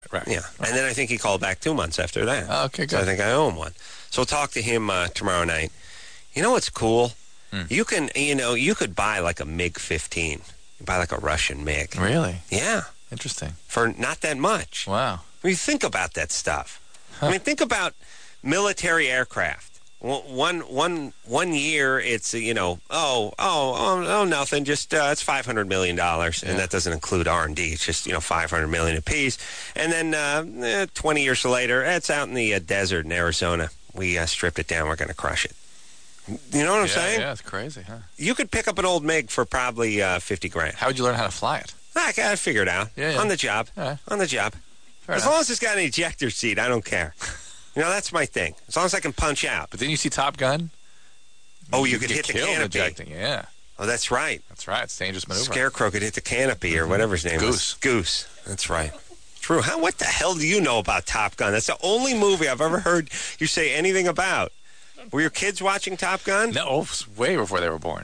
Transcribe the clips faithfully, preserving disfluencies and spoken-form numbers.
right. Yeah. And then I think he called back two months after that. Oh, okay, good. So I think I owe him one. So we'll talk to him uh, tomorrow night. You know what's cool? Hmm. You can, you know, you could buy like a MiG fifteen. You buy like a Russian MiG. Really? Yeah. Interesting. For not that much. Wow. When you think about that stuff. Huh. I mean, think about military aircraft. One, one, one year, it's, you know, oh, oh, oh, oh nothing, just, uh, it's five hundred million dollars, Yeah. and that doesn't include R and D. It's just, you know, five hundred million dollars apiece. And then uh, eh, twenty years later, it's out in the uh, desert in Arizona. We uh, stripped it down. We're going to crush it. You know what I'm yeah, saying? Yeah, it's crazy, huh? You could pick up an old MiG for probably uh, fifty grand. How would you learn how to fly it? I got it figured out. Yeah, yeah. On the job. Yeah. On the job. Fair as enough. long as it's got an ejector seat, I don't care. You know, that's my thing. As long as I can punch out. But then you see Top Gun? Oh, you, could get hit the killed canopy. ejecting, yeah. Oh, that's right. That's right. It's a dangerous maneuver. Scarecrow could hit the canopy or whatever his name Goose. was. Goose. That's right. True. How? What the hell do you know about Top Gun? That's the only movie I've ever heard you say anything about. Were your kids watching Top Gun? No, it was way before they were born.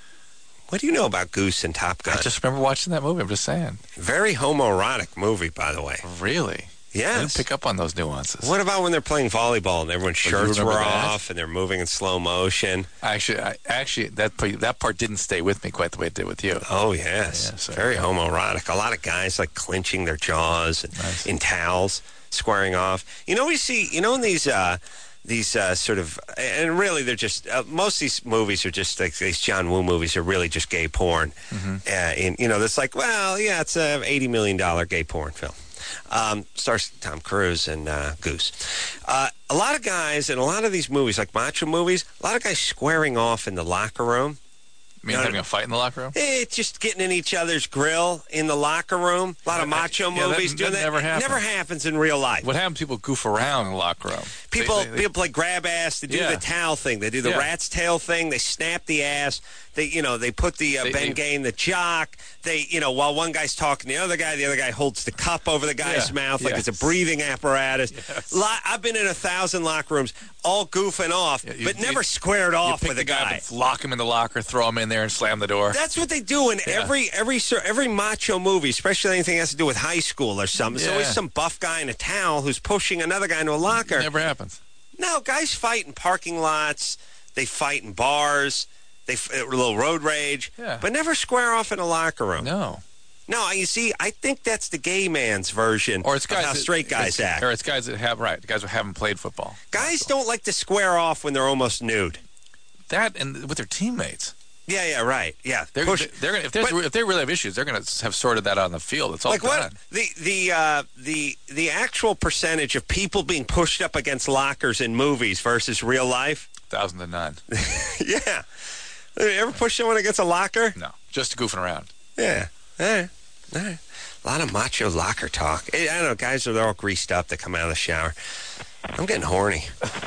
What do you know about Goose and Top Gun? I just remember watching that movie. I'm just saying. Very homoerotic movie, by the way. Really? I Yes. didn't pick up on those nuances. What about when they're playing volleyball and everyone's you shirts were remember that? off and they're moving in slow motion? Actually, I, actually, that part- that part didn't stay with me quite the way it did with you. Oh, yes. Yeah, so- Very homoerotic. A lot of guys like clenching their jaws and, Nice. in towels, squaring off. You know, we see, you know, in these, uh, these uh, sort of, and really they're just, uh, most of these movies are just like these John Woo movies are really just gay porn. Mm-hmm. Uh, and, you know, that's like, well, yeah, it's a eighty million dollars gay porn film. Um, stars Tom Cruise and uh, Goose. Uh, a lot of guys in a lot of these movies, like macho movies, a lot of guys squaring off in the locker room. I mean, No, having no. a fight in the locker room? It's just getting in each other's grill in the locker room. A lot of macho Yeah, that- movies doing that that. never It happens. never happens in real life. What happens? People goof around in the locker room. People They- they- people play grab ass. They do Yeah. the towel thing. They do the Yeah. rat's tail thing. They snap the ass. They you know they put the uh, They- Ben they- Gay in the jock. They you know while one guy's talking to the other guy, the other guy holds the cup over the guy's Yeah. mouth like Yes. it's a breathing apparatus. Yes. Lo- I've been in a thousand locker rooms, all goofing off, Yeah, you- but never you- squared you off pick with the a guy, guy. up, lock him in the locker, throw him in there, and slam the door. That's what they do in Yeah. every every sur- every macho movie, especially anything that has to do with high school or something. There's Yeah. always some buff guy in a towel who's pushing another guy into a locker. Never happens. No, guys fight in parking lots. They fight in bars. They f- a little road rage, Yeah. but never square off in a locker room. No. No, you see, I think that's the gay man's version Or it's of guys how that- straight guys it's- act. Or it's guys that have, right, guys who haven't played football. Guys don't like to square off when they're almost nude. That and with their teammates. Yeah, yeah, right. Yeah, They're, Push- they're gonna, if, there's, but- if they really have issues, they're going to have sorted that out on the field. It's all like done. what the the uh, the the actual percentage of people being pushed up against lockers in movies versus real life. Thousand to none. Yeah, you ever push someone against a locker? No, just goofing around. Yeah, all right. All right. A lot of macho locker talk. I don't know, guys are all greased up. They come out of the shower. I'm getting horny.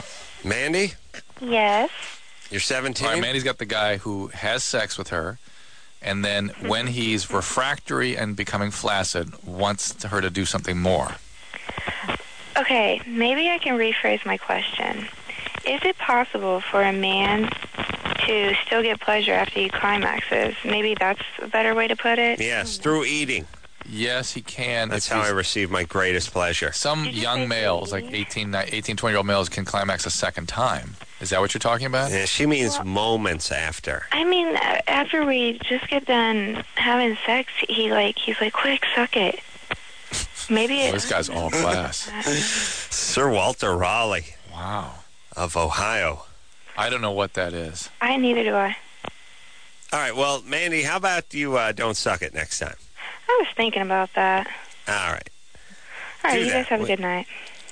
Mandy, Yes. you're seventeen. All right, Mandy's got the guy who has sex with her, and then when he's refractory and becoming flaccid, wants her to do something more. Okay, maybe I can rephrase my question. Is it possible for a man to still get pleasure after he climaxes? Maybe that's a better way to put it. Yes, through eating. Yes, he can. That's if how I he's- receive my greatest pleasure. Some Did you young say males, baby? like eighteen, eighteen, twenty-year-old males, can climax a second time. Is that what you're talking about? Yeah, she means Well- moments after. I mean, uh, after we just get done having sex, he like he's like, quick, suck it. Maybe Well, it. this guy's all class. Sir Walter Raleigh Wow. of Ohio. I don't know what that is. I neither do I. All right, well, Mandy, how about you uh, don't suck it next time? I was thinking about that. All right. All right, Do you that. guys have a Wait. good night.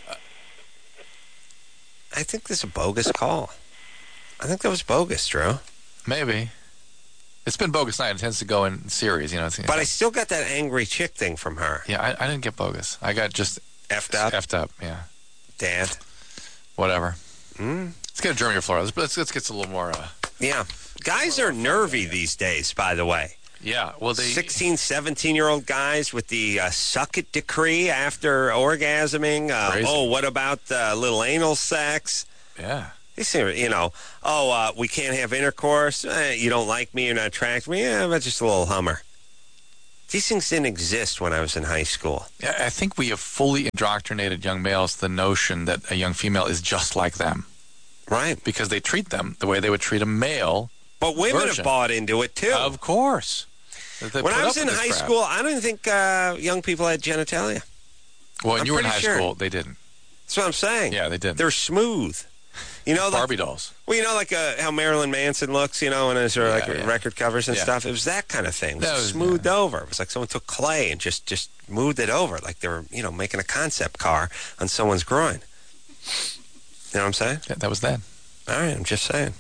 I think this is a bogus call. I think that was bogus, Drew. Maybe. It's been bogus night. It tends to go in series, you know. It's, But I still got that angry chick thing from her. yeah, I, I didn't get bogus. I got just Effed up, effed up. Yeah, Dad. whatever. Mm? Let's get a Germany or Florida. Let's, let's, let's get a little more. Uh, Yeah. Guys are nervy these days, by the way. yeah, well, they. sixteen, seventeen-year-old guys with the uh, suck it decree after orgasming. Uh, Crazy. oh, what about uh, little anal sex? Yeah. They say, you know, oh, uh, we can't have intercourse. Eh, you don't like me, you're not attracted to me. Yeah, but just a little Hummer. These things didn't exist when I was in high school. Yeah, I think we have fully indoctrinated young males to the notion that a young female is just like them. Right. Because they treat them the way they would treat a male. But women version. have bought into it, too. Of course. They When put I was up in with this high crap. school, I don't think uh, young people had genitalia. Well, when I'm you were in pretty high sure. school, they didn't. That's what I'm saying. Yeah, they didn't. They're smooth. You know, like, Barbie dolls. well, you know, like uh, how Marilyn Manson looks, you know, and his uh, like Yeah, yeah. record covers and Yeah. stuff. It was that kind of thing. It was, That was- smoothed over. It was like someone took clay and just just smoothed it over, like they were, you know, making a concept car on someone's groin. You know what I'm saying? Yeah, that was then. All right, I'm just saying.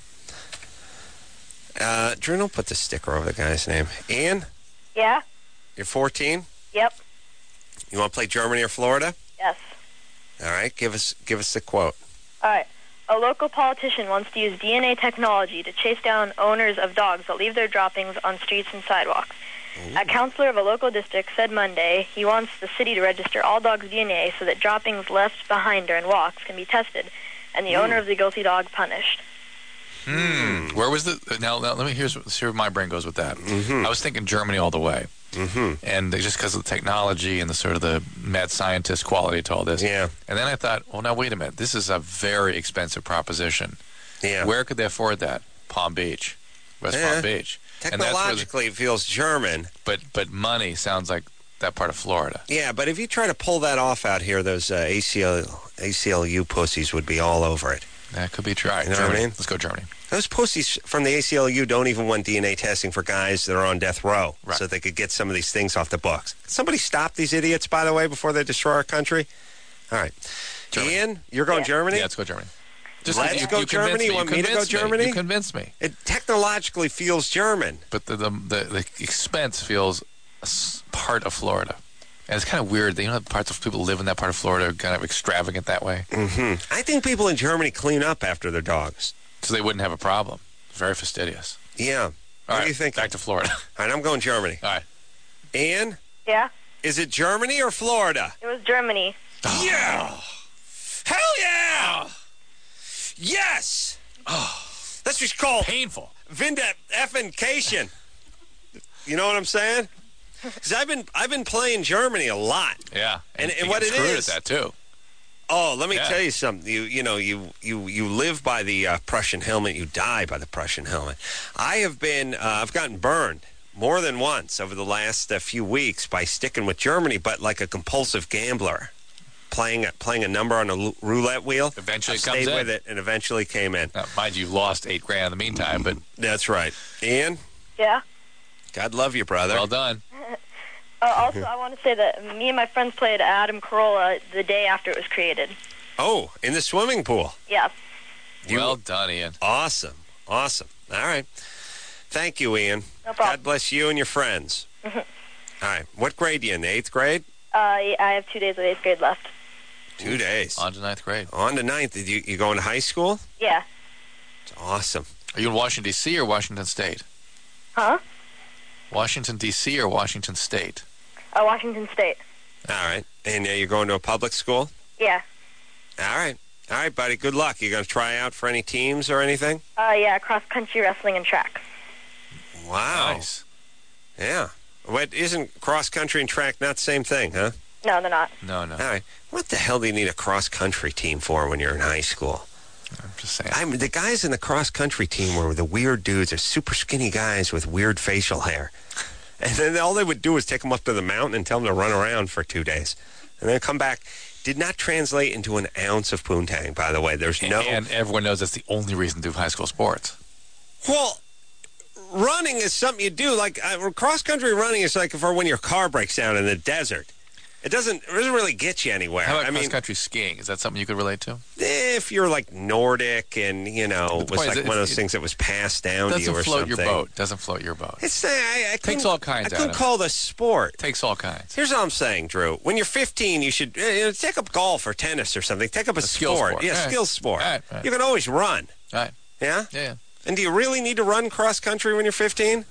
Uh, Drew, don't put the sticker over the guy's name. Ian, Yeah? you're fourteen. Yep. You want to play Germany or Florida? Yes. All right, give us give us the quote. All right. A local politician wants to use D N A technology to chase down owners of dogs that leave their droppings on streets and sidewalks. A counselor of a local district said Monday he wants the city to register all dogs' D N A so that droppings left behind during walks can be tested and the owner of the guilty dog punished. Hmm. Where was the... Now, now let me here's, let's hear where my brain goes with that. Mm-hmm. I was thinking Germany all the way. Mm-hmm. And they- just because of the technology and the sort of the mad scientist quality to all this. Yeah. And then I thought, well, now, wait a minute. This is a very expensive proposition. Yeah. Where could they afford that? Palm Beach. West Yeah. Palm Beach. And that's where the- Technologically, it feels German. but, but money sounds like that part of Florida. Yeah, but if you try to pull that off out here, those uh, A C L, A C L U pussies would be all over it. That could be true. All right, You know what I Germany. mean? Let's go Germany. Those pussies from the A C L U don't even want D N A testing for guys that are on death row, Right. so they could get some of these things off the books. Somebody stop these idiots, by the way, before they destroy our country. All right. Germany. Ian, you're going Yeah. Germany? Yeah, let's go Germany. Let's you, go you convinced Germany? You want me to go convinced Germany? You convinced me. It technologically feels German. But the, the, the, the expense feels a s- part of Florida. And it's kind of weird. You know, parts of people who live in that part of Florida are kind of extravagant that way. hmm I think people in Germany clean up after their dogs. So they wouldn't have a problem. Very fastidious. Yeah. All What right, do you think? back to Florida. All right, I'm going Germany. All right. Ian, Yeah? is it Germany or Florida? It was Germany. Yeah! Hell yeah! Yes! That's what's called Painful. Vinda effing. You know what I'm saying? Because I've been I've been playing Germany a lot. Yeah. And- and you what get it screwed is- at that, too. Oh, let me Yeah. tell you something. You you know you you you live by the uh, Prussian helmet. You die by the Prussian helmet. I have been uh, I've gotten burned more than once over the last uh, few weeks by sticking with Germany, but like a compulsive gambler, playing a, playing a number on a l- roulette wheel. Eventually I it comes stayed in. with it and eventually came in. Now, mind you, lost eight grand in the meantime, but That's right. Ian, Yeah? God love you, brother. well done. Uh, also, I want to say that me and my friends played Adam Carolla the day after it was created. Oh, in the swimming pool. Yeah. You- Well done, Ian. Awesome. Awesome. All right. Thank you, Ian. No problem. God bless you and your friends. All right. What grade are you in? The eighth grade? Uh, yeah, I have two days of eighth grade left. Two days. On to ninth grade. On to ninth. Did you, you going to high school? Yeah. It's awesome. Are you in Washington, D C or Washington State? Huh? Washington, D C or Washington State? Uh, Washington State. All right. And uh, you're going to a public school? Yeah. All right. All right, buddy. Good luck. You going to try out for any teams or anything? Uh, yeah, cross-country wrestling and track. Wow. Nice. Yeah. What, isn't cross country and track not the same thing, huh? No, they're not. No, no. All right. What the hell do you need a cross country team for when you're in high school? I'm just saying. I'm the guys in the cross country team were the weird dudes. They're super skinny guys with weird facial hair. And then all they would do is take them up to the mountain and tell them to run around for two days. And then come back. Did not translate into an ounce of poontang, by the way. There's no... And everyone knows that's the only reason to do high school sports. Well, running is something you do. Like, uh, cross-country running is like for when your car breaks down in the desert. It doesn't, it doesn't really get you anywhere. How about I mean, cross-country skiing? Is that something you could relate to? if you're like Nordic and, you know, But the was point like is, one of it- those it things that was passed down to you Doesn't or float something. your boat. Doesn't float your boat. It's uh, I, I couldn't- all kinds, I couldn't Adam. call it a sport. Takes all kinds. Here's what I'm saying, Drew. When you're fifteen, you should uh, you know, take up golf or tennis or something. Take up a, skill sport. sport. Yeah, All right. skill sport. All right, all right. You can always run. All right. Yeah? Yeah, yeah. And do you really need to run cross country when you're fifteen?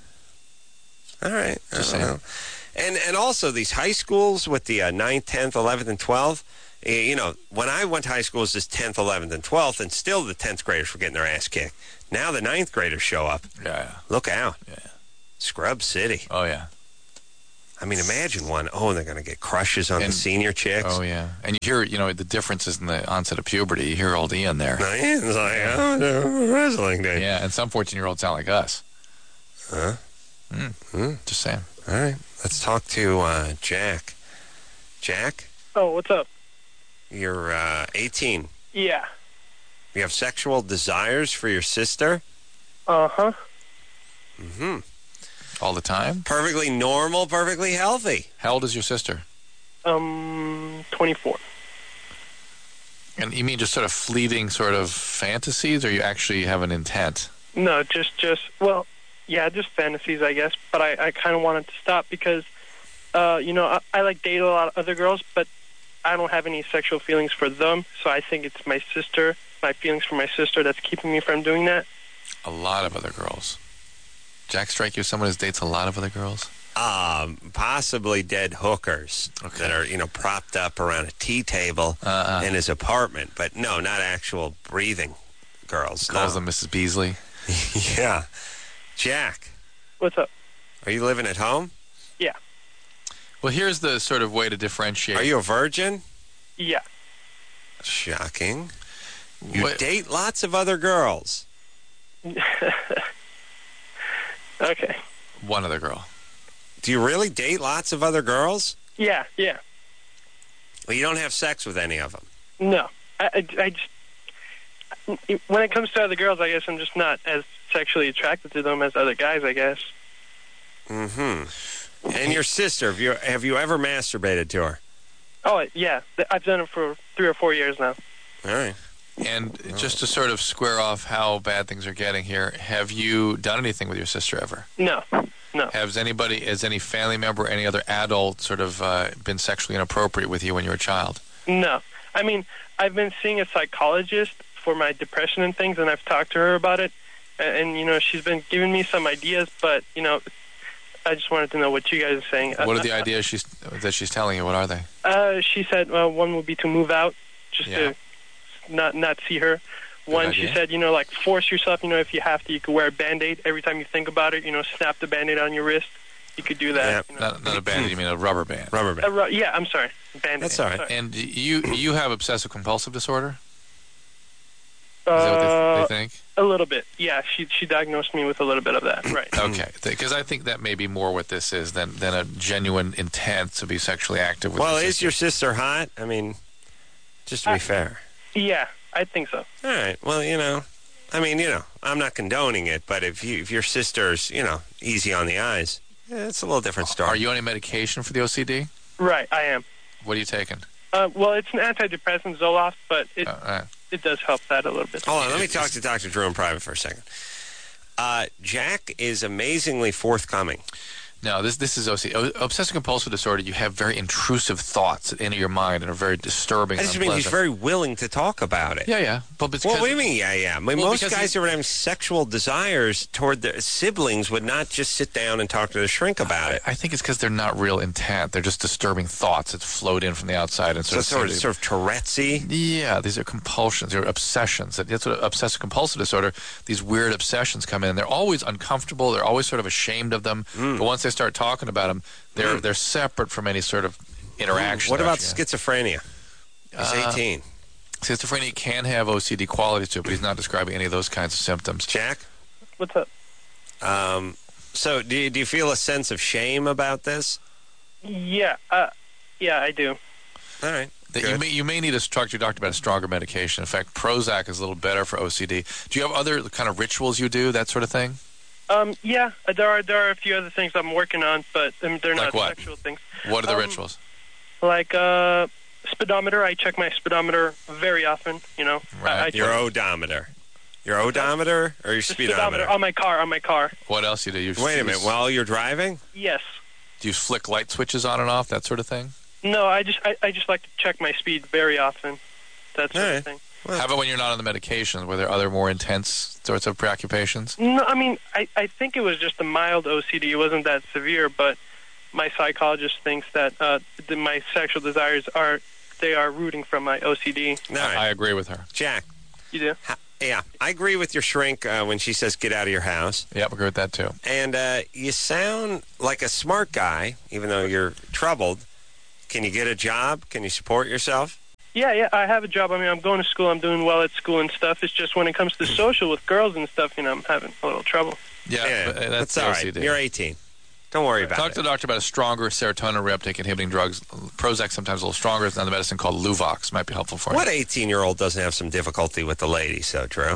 All right. I Just don't saying. know. And and also these high schools with the uh, ninth, tenth, eleventh, and twelfth. uh, You know, when I went to high school, it was just tenth, eleventh, and twelfth, and still the tenth graders were getting their ass kicked. Now the ninth graders show up. Yeah, yeah. Look out. Yeah. Scrub City. Oh, yeah. I mean, imagine one. Oh, they're going to get crushes on And- the senior chicks. Oh, yeah. And you hear, you know, the differences in the onset of puberty. You hear old Ian there. Ian's like, oh, no, wrestling day. Yeah, and some fourteen-year-olds sound like us. Huh? Mm. Hmm. Just saying. All right. Let's talk to uh, Jack. Jack, Oh, what's up? you're uh, eighteen. Yeah. You have sexual desires for your sister? Uh-huh. Mm-hmm. All the time? Perfectly normal, perfectly healthy. How old is your sister? Um, twenty-four. And you mean just sort of fleeting sort of fantasies, or you actually have an intent? No, just, just, well, yeah, just fantasies, I guess. But I, I kind of wanted to stop because, uh, you know, I, I like date a lot of other girls, but I don't have any sexual feelings for them. So I think it's my sister, my feelings for my sister that's keeping me from doing that. A lot of other girls. Jack strike you as someone who dates a lot of other girls? Um, possibly dead hookers Okay. that are, you know, propped up around a tea table Uh-uh. in his apartment. But no, not actual breathing girls. Calls no. them Missus Beasley. Yeah. Jack, What's up? are you living at home? Yeah. Well, here's the sort of way to differentiate. Are you a virgin? Yeah. Shocking. You What- date lots of other girls. Okay. One other girl. Do you really date lots of other girls? Yeah, yeah. Well, you don't have sex with any of them. No. I, I, I just, when it comes to other girls, I guess I'm just not as sexually attracted to them as other guys, I guess. Mm-hmm. And your sister, have you, have you ever masturbated to her? Oh, yeah. Th- I've done it for three or four years now. All right. And just to sort of square off how bad things are getting here, have you done anything with your sister ever? No. No. Has anybody, has any family member, any other adult sort of uh, been sexually inappropriate with you when you were a child? No. I mean, I've been seeing a psychologist for my depression and things, and I've talked to her about it. And, and you know, she's been giving me some ideas, but, you know, I just wanted to know what you guys are saying. What are the Uh, ideas she's that she's telling you? What are they? Uh, she said well, one would be to move out, just Yeah. to not not see her. One, she idea. said, you know, like force yourself. You know, if you have to, you could wear a Band-Aid every time you think about it. You know, snap the Band-Aid on your wrist. You could do that. You know. Not, not a band, you mean a rubber band. Rubber Uh, band. ru- yeah, I'm sorry, Band-Aid. That's all right. Sorry. And you you have obsessive compulsive disorder? Is Uh, that what they, they think? a little bit. Yeah, she she diagnosed me with a little bit of that. Right. Okay, because I think that may be more what this is than, than a genuine intent to be sexually active with Well, your is sister. your sister hot? I mean, just to be Uh, fair. Yeah, I think so. All right. Well, you know, I mean, you know, I'm not condoning it, but if you if your sister's, you know, easy on the eyes, yeah, it's a little different story. Are you on any medication for the O C D? Right, I am. What are you taking? Uh, well, it's an antidepressant, Zoloft, but it Uh, uh, it does help that a little bit. Hold on, let me talk to Doctor Drew in private for a second. Uh, Jack is amazingly forthcoming. no, this this is O C D. O- obsessive compulsive disorder. You have very intrusive thoughts that enter your mind and are very disturbing. I and just mean he's unpleasant. very willing to talk about it. Yeah, yeah. But because Well, what do you mean, yeah, yeah? I mean, Well, most because guys he- who are having sexual desires toward their siblings would not just sit down and talk to the shrink about I, it. I think it's because they're not real intent. They're just disturbing thoughts that float in from the outside and So sort it's of. sort of, seem to- sort of Tourette's-y. Yeah, these are compulsions. They're obsessions. That- That's what obsessive compulsive disorder. These weird obsessions come in. They're always uncomfortable. They're always sort of ashamed of them. Mm. But once they start talking about them, they're Mm. they're separate from any sort of interaction. What about actually. schizophrenia? He's Uh, eighteen. Schizophrenia can have O C D qualities to it, but he's not describing any of those kinds of symptoms. Jack? What's up? Um, so do you, do you feel a sense of shame about this? Yeah, uh, yeah, I do. All right. That you Good. may you may need to talk to your doctor about a stronger medication. In fact, Prozac is a little better for O C D. Do you have other kind of rituals you do, that sort of thing? Um, yeah, uh, there are there are a few other things I'm working on, but um, they're Like not what? sexual things. What are the Um, rituals? Like uh, speedometer, I check my speedometer very often. You know, Right. I, I Your check odometer. Your odometer or your the speedometer? on my car. On my car. What else you do? You Wait a minute. While you're driving? Yes. Do you flick light switches on and off, that sort of thing? No, I just I, I just like to check my speed very often. That sort All right. of thing. Well- How about when you're not on the medications? Were there other more intense sorts of preoccupations? No, I mean I, I think it was just a mild O C D. It wasn't that severe, but my psychologist thinks that uh, the, my sexual desires are they are rooting from my O C D. All right. I agree with her. Jack, You do? how, Yeah, I agree with your shrink uh, when she says get out of your house. Yep, I agree with that too. And uh, you sound like a smart guy, even though you're troubled. Can you get a job? Can you support yourself? Yeah, yeah, I have a job. I mean, I'm going to school. I'm doing well at school and stuff. It's just when it comes to social with girls and stuff, you know, I'm having a little trouble. Yeah, Yeah, but, uh, that's, that's all O right. C D. You're eighteen. Don't worry about Talk it. to the doctor about a stronger serotonin reuptake inhibiting drugs. Prozac sometimes a little stronger. There's another medicine called Luvox. Might be helpful for What you. eighteen-year-old doesn't have some difficulty with the ladies, though, Drew?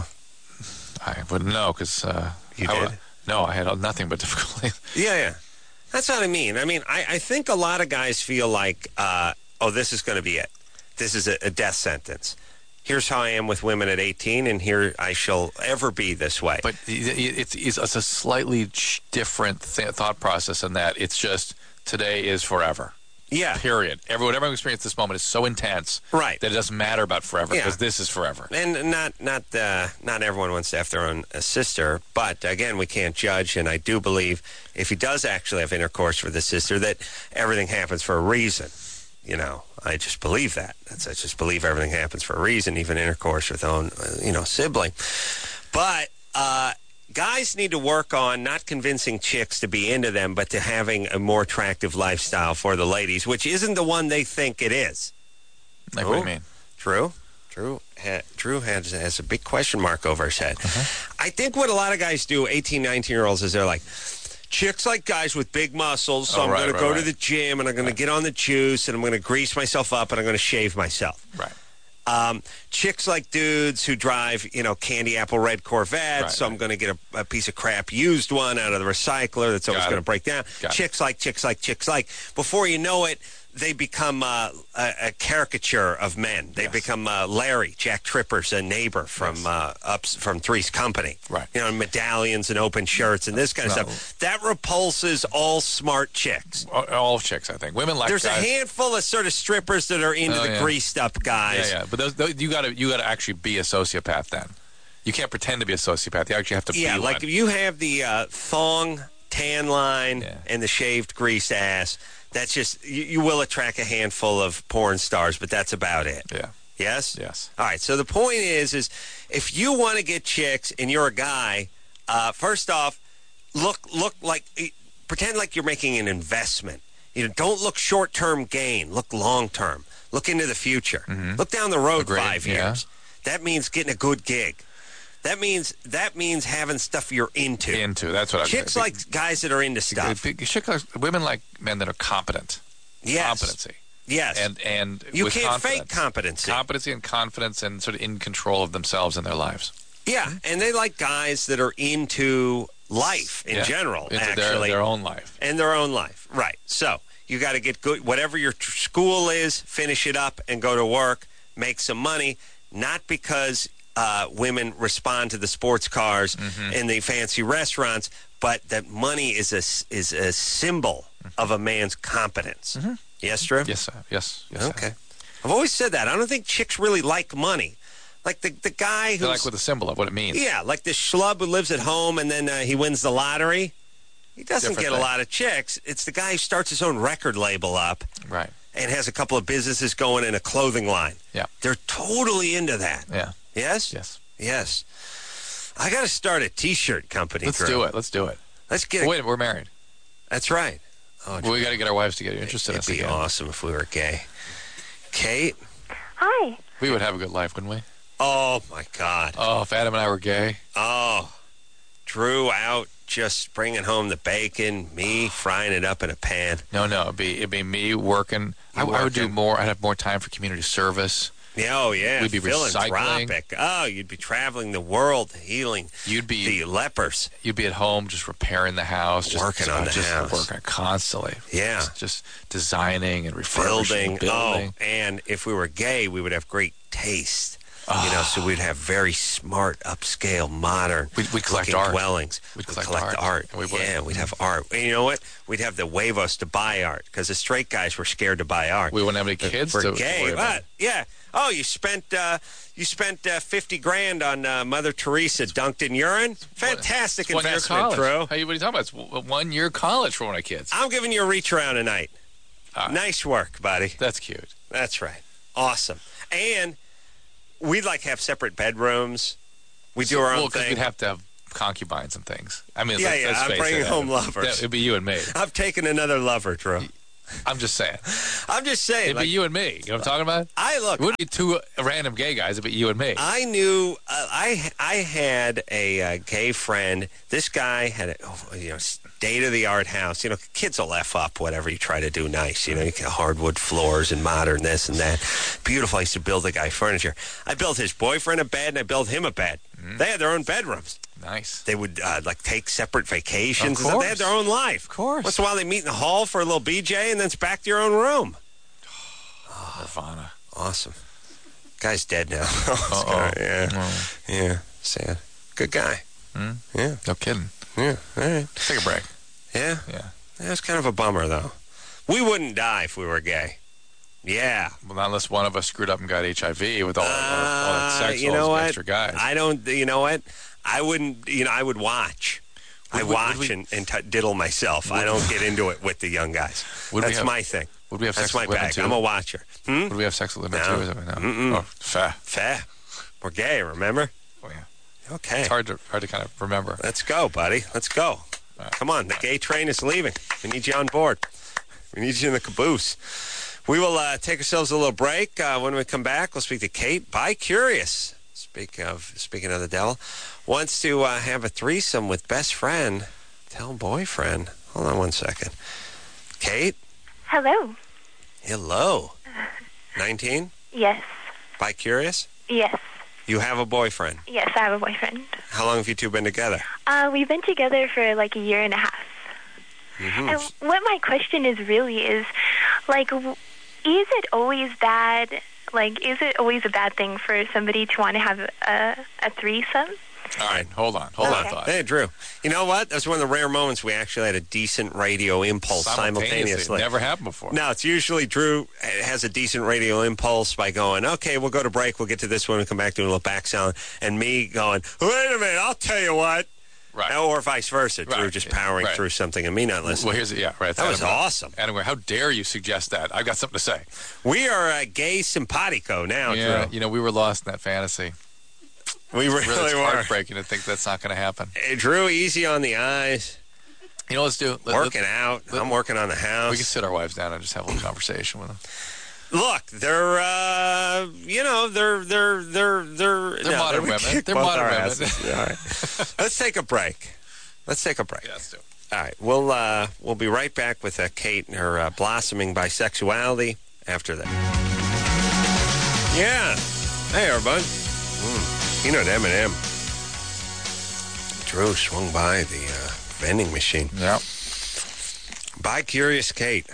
I wouldn't know because uh, You I, did? No, I had nothing but difficulty. Yeah, yeah. That's what I mean. I mean, I, I think a lot of guys feel like, uh, oh, this is going to be it. This is a, a death sentence. Here's how I am with women at eighteen, and here I shall ever be this way. But it's it's, it's a slightly different th- thought process in that it's just today is forever. Yeah. Period. Every, whatever I'm experiencing this moment is so intense Right. that it doesn't matter about forever Yeah. because this is forever. And not not uh, not everyone wants to have their own uh, sister, but again, we can't judge. And I do believe if he does actually have intercourse with his sister, that everything happens for a reason. You know, I just believe that. That's, I just believe everything happens for a reason, even intercourse with own, uh, you know, sibling. But uh, guys need to work on not convincing chicks to be into them, but to having a more attractive lifestyle for the ladies, which isn't the one they think it is. Like, what do you mean? Drew? Drew, ha- Drew has, has a big question mark over his head. I think what a lot of guys do, eighteen, nineteen-year-olds, is they're like, chicks like guys with big muscles, so Oh, I'm right, going right, to go right. to the gym, and I'm going to get on the juice, and I'm going to grease myself up, and I'm going to shave myself. Right. Um, chicks like dudes who drive, you know, candy apple red Corvettes, Right, so I'm right. going to get a, a piece of crap used one out of the recycler that's always Got going it. to break down. Got it. Chicks like, chicks like, chicks like. Before you know it, they become uh, a, a caricature of men. They Yes. become uh, Larry, Jack Tripper's a neighbor from Yes. uh, up from Three's Company. Right. You know, medallions and open shirts and this kind of No. stuff. That repulses all smart chicks. All, all chicks, I think. Women like There's guys. a handful of sort of strippers that are into Oh, the yeah. greased up guys. Yeah, yeah. But those, those, you got to you got to actually be a sociopath then. You can't pretend to be a sociopath. You actually have to Yeah, be like one. if you have the uh, thong, tan line, Yeah. and the shaved greased ass, that's just, you, you will attract a handful of porn stars, but that's about it. Yeah. Yes? Yes. All right, so the point is, is if you want to get chicks and you're a guy, uh, first off, look, look like, pretend like you're making an investment. You know, don't look short-term gain. Look long-term. Look into the future. Look down the road Agreed, five yeah. years. That means getting a good gig. That means that means having stuff you're into. Into that's what I Chicks like guys that are into stuff. Chick like women like men that are competent. Yes. Competency. Yes. And and you with can't confidence. fake competency. Competency and confidence and sort of in control of themselves and their lives. Yeah, and they like guys that are into life in Yeah. general, Into actually. their, their own life. And their own life. Right. So you got to get good. Whatever your tr- school is, finish it up and go to work, make some money, not because uh, women respond to the sports cars Mm-hmm. and the fancy restaurants, but that money is a, s- is a symbol of a man's competence. Yes, Drew? Yes, sir. Yes. Yes. sir. Okay. I've always said that. I don't think chicks really like money. Like the, the guy They who's... like with a symbol of what it means. Yeah, like the schlub who lives at home and then uh, he wins the lottery. He doesn't Different get a thing. lot of chicks. It's the guy who starts his own record label up Right. and has a couple of businesses going in a clothing line. Yeah. They're totally into that. Yeah. Yes? Yes. Yes. I got to start a T-shirt company. Let's Drew. do it. Let's do it. Let's get it. Wait, we're married. That's right. Oh, Well, we got to get our wives to get interested in it'd us be again. awesome if we were gay. Kate? Hi. We would have a good life, wouldn't we? Oh, my God. Oh, if Adam and I were gay. Oh, Drew out just bringing home the bacon, me frying it up in a pan. No, no, it'd be it'd be me working. I, You I would do working. more. I'd have more time for community service. Yeah, oh, yeah. We'd be recycling. Philanthropic. Oh, you'd be traveling the world, healing You'd be the lepers. you'd be at home just repairing the house, just Working on the just house. working constantly. Yeah. just, just designing and refurbishing, Building. building. Oh, and if we were gay, we would have great taste. You know, so we'd have very smart, upscale, modern We'd- we'd collect looking art. dwellings. We'd We'd collect collect art. art. And we would. yeah, we'd have art. And you know what? We'd have the huevos to buy art because the straight guys were scared to buy art. We wouldn't have any kids We're to gay. worry about. What? Yeah. Oh, you spent uh, you spent uh, fifty grand on uh, Mother Teresa dunked in urine. Fantastic It's one year investment, college. Drew. Hey, what are you talking about? It's w- one year college for one of my kids. I'm giving you a reach around tonight. All right. Nice work, buddy. That's cute. That's right. Awesome. And we'd like have separate bedrooms. We do our own well, because thing. we'd have to have concubines and things. I mean, Yeah, let's, yeah, let's I'm face bringing it, home Adam. lovers. That- It'd be you and me. I've taken another lover, Drew. I'm just saying. I'm just saying. It'd Like, be you and me. You know what I'm talking about? I look. It wouldn't be two random gay guys. It'd be you and me. I knew uh, I I had a uh, gay friend. This guy had a oh, you know state of the art house. You know, kids will F up whatever you try to do nice. You know, you get hardwood floors and modern this and that. Beautiful. I used to build the guy furniture. I built his boyfriend a bed and I built him a bed. Mm-hmm. They had their own bedrooms. Nice. They would uh, like take separate vacations. Of And course. they had their own life. Of course. Once in a while they meet in the hall for a little B J and then it's back to your own room. Nirvana. Awesome. Guy's dead now. Uh-oh. yeah. Oh. Yeah. Sad. Good guy. Hmm? Yeah. No kidding. Yeah. All right. Take a break. Yeah. Yeah. That's kind of a bummer, though. We wouldn't die if we were gay. Yeah. Well, not unless one of us screwed up and got H I V with all, all, all that Uh, sex, you all know those what? extra guys. I don't. You know what? I wouldn't. You know, I would watch. I Would we- watch would we- and, and t- diddle myself. I don't get into it with the young guys. Would we That's have- my thing. Would we have That's sex my with women bag. too? I'm a watcher. Hmm? Would we have sex with women No. too? Is that right now? Mm-mm. Oh, fair. Fair. We're gay. Remember? Oh, yeah. Okay. It's hard to hard to kind of remember. Let's go, buddy. Let's go. Right. Come on. The gay train is leaving. We need you on board. We need you in the caboose. We will uh, take ourselves a little break. Uh, when we come back, we'll speak to Kate. Bi Curious. Speak of speaking of the devil, wants to uh, have a threesome with best friend. Tell boyfriend. Hold on one second. Kate. Hello. Hello. nineteen. Yes. Bi Curious. Yes. You have a boyfriend. Yes, I have a boyfriend. How long have you two been together? Uh, we've been together for like a year and a half. Mm-hmm. And what my question is really is, like, w- is it always bad? Like, is it always a bad thing for somebody to want to have a, a threesome? All right, hold on, hold Okay. on, thought. Hey, Drew. You know what? That's one of the rare moments we actually had a decent radio impulse simultaneously. Never happened before. No, it's usually Drew has a decent radio impulse by going, okay, we'll go to break. We'll get to this one and come back to a little back sound. And me going, wait a minute, I'll tell you what. Right. Or vice versa. Drew Right. just powering Right. through something and me not listening. Well, here's yeah, right. That was Adam, awesome. Adam, how dare you suggest that? I've got something to say. We are a gay simpatico now, Yeah, Drew. you know, we were lost in that fantasy. We really, Really, it's were. heartbreaking to think that's not going to happen. Hey, Drew, easy on the eyes. You know, let's do. Let, Working let, out. let- I'm working on the we house. can sit our wives down and just have a little conversation with them. Look, they're uh, you know, they're they're they're they're They're modern we women. kick They're both modern our women. asses. All right. Let's take a break. Let's take a break. Yeah, let's do. it. All right, we'll uh, we'll be right back with uh, Kate and her uh, blossoming bisexuality after that. Yeah. Hey, everybody. Mm. Peanut M and M. Drew swung by the uh, vending machine. Yeah. Bi Curious Kate.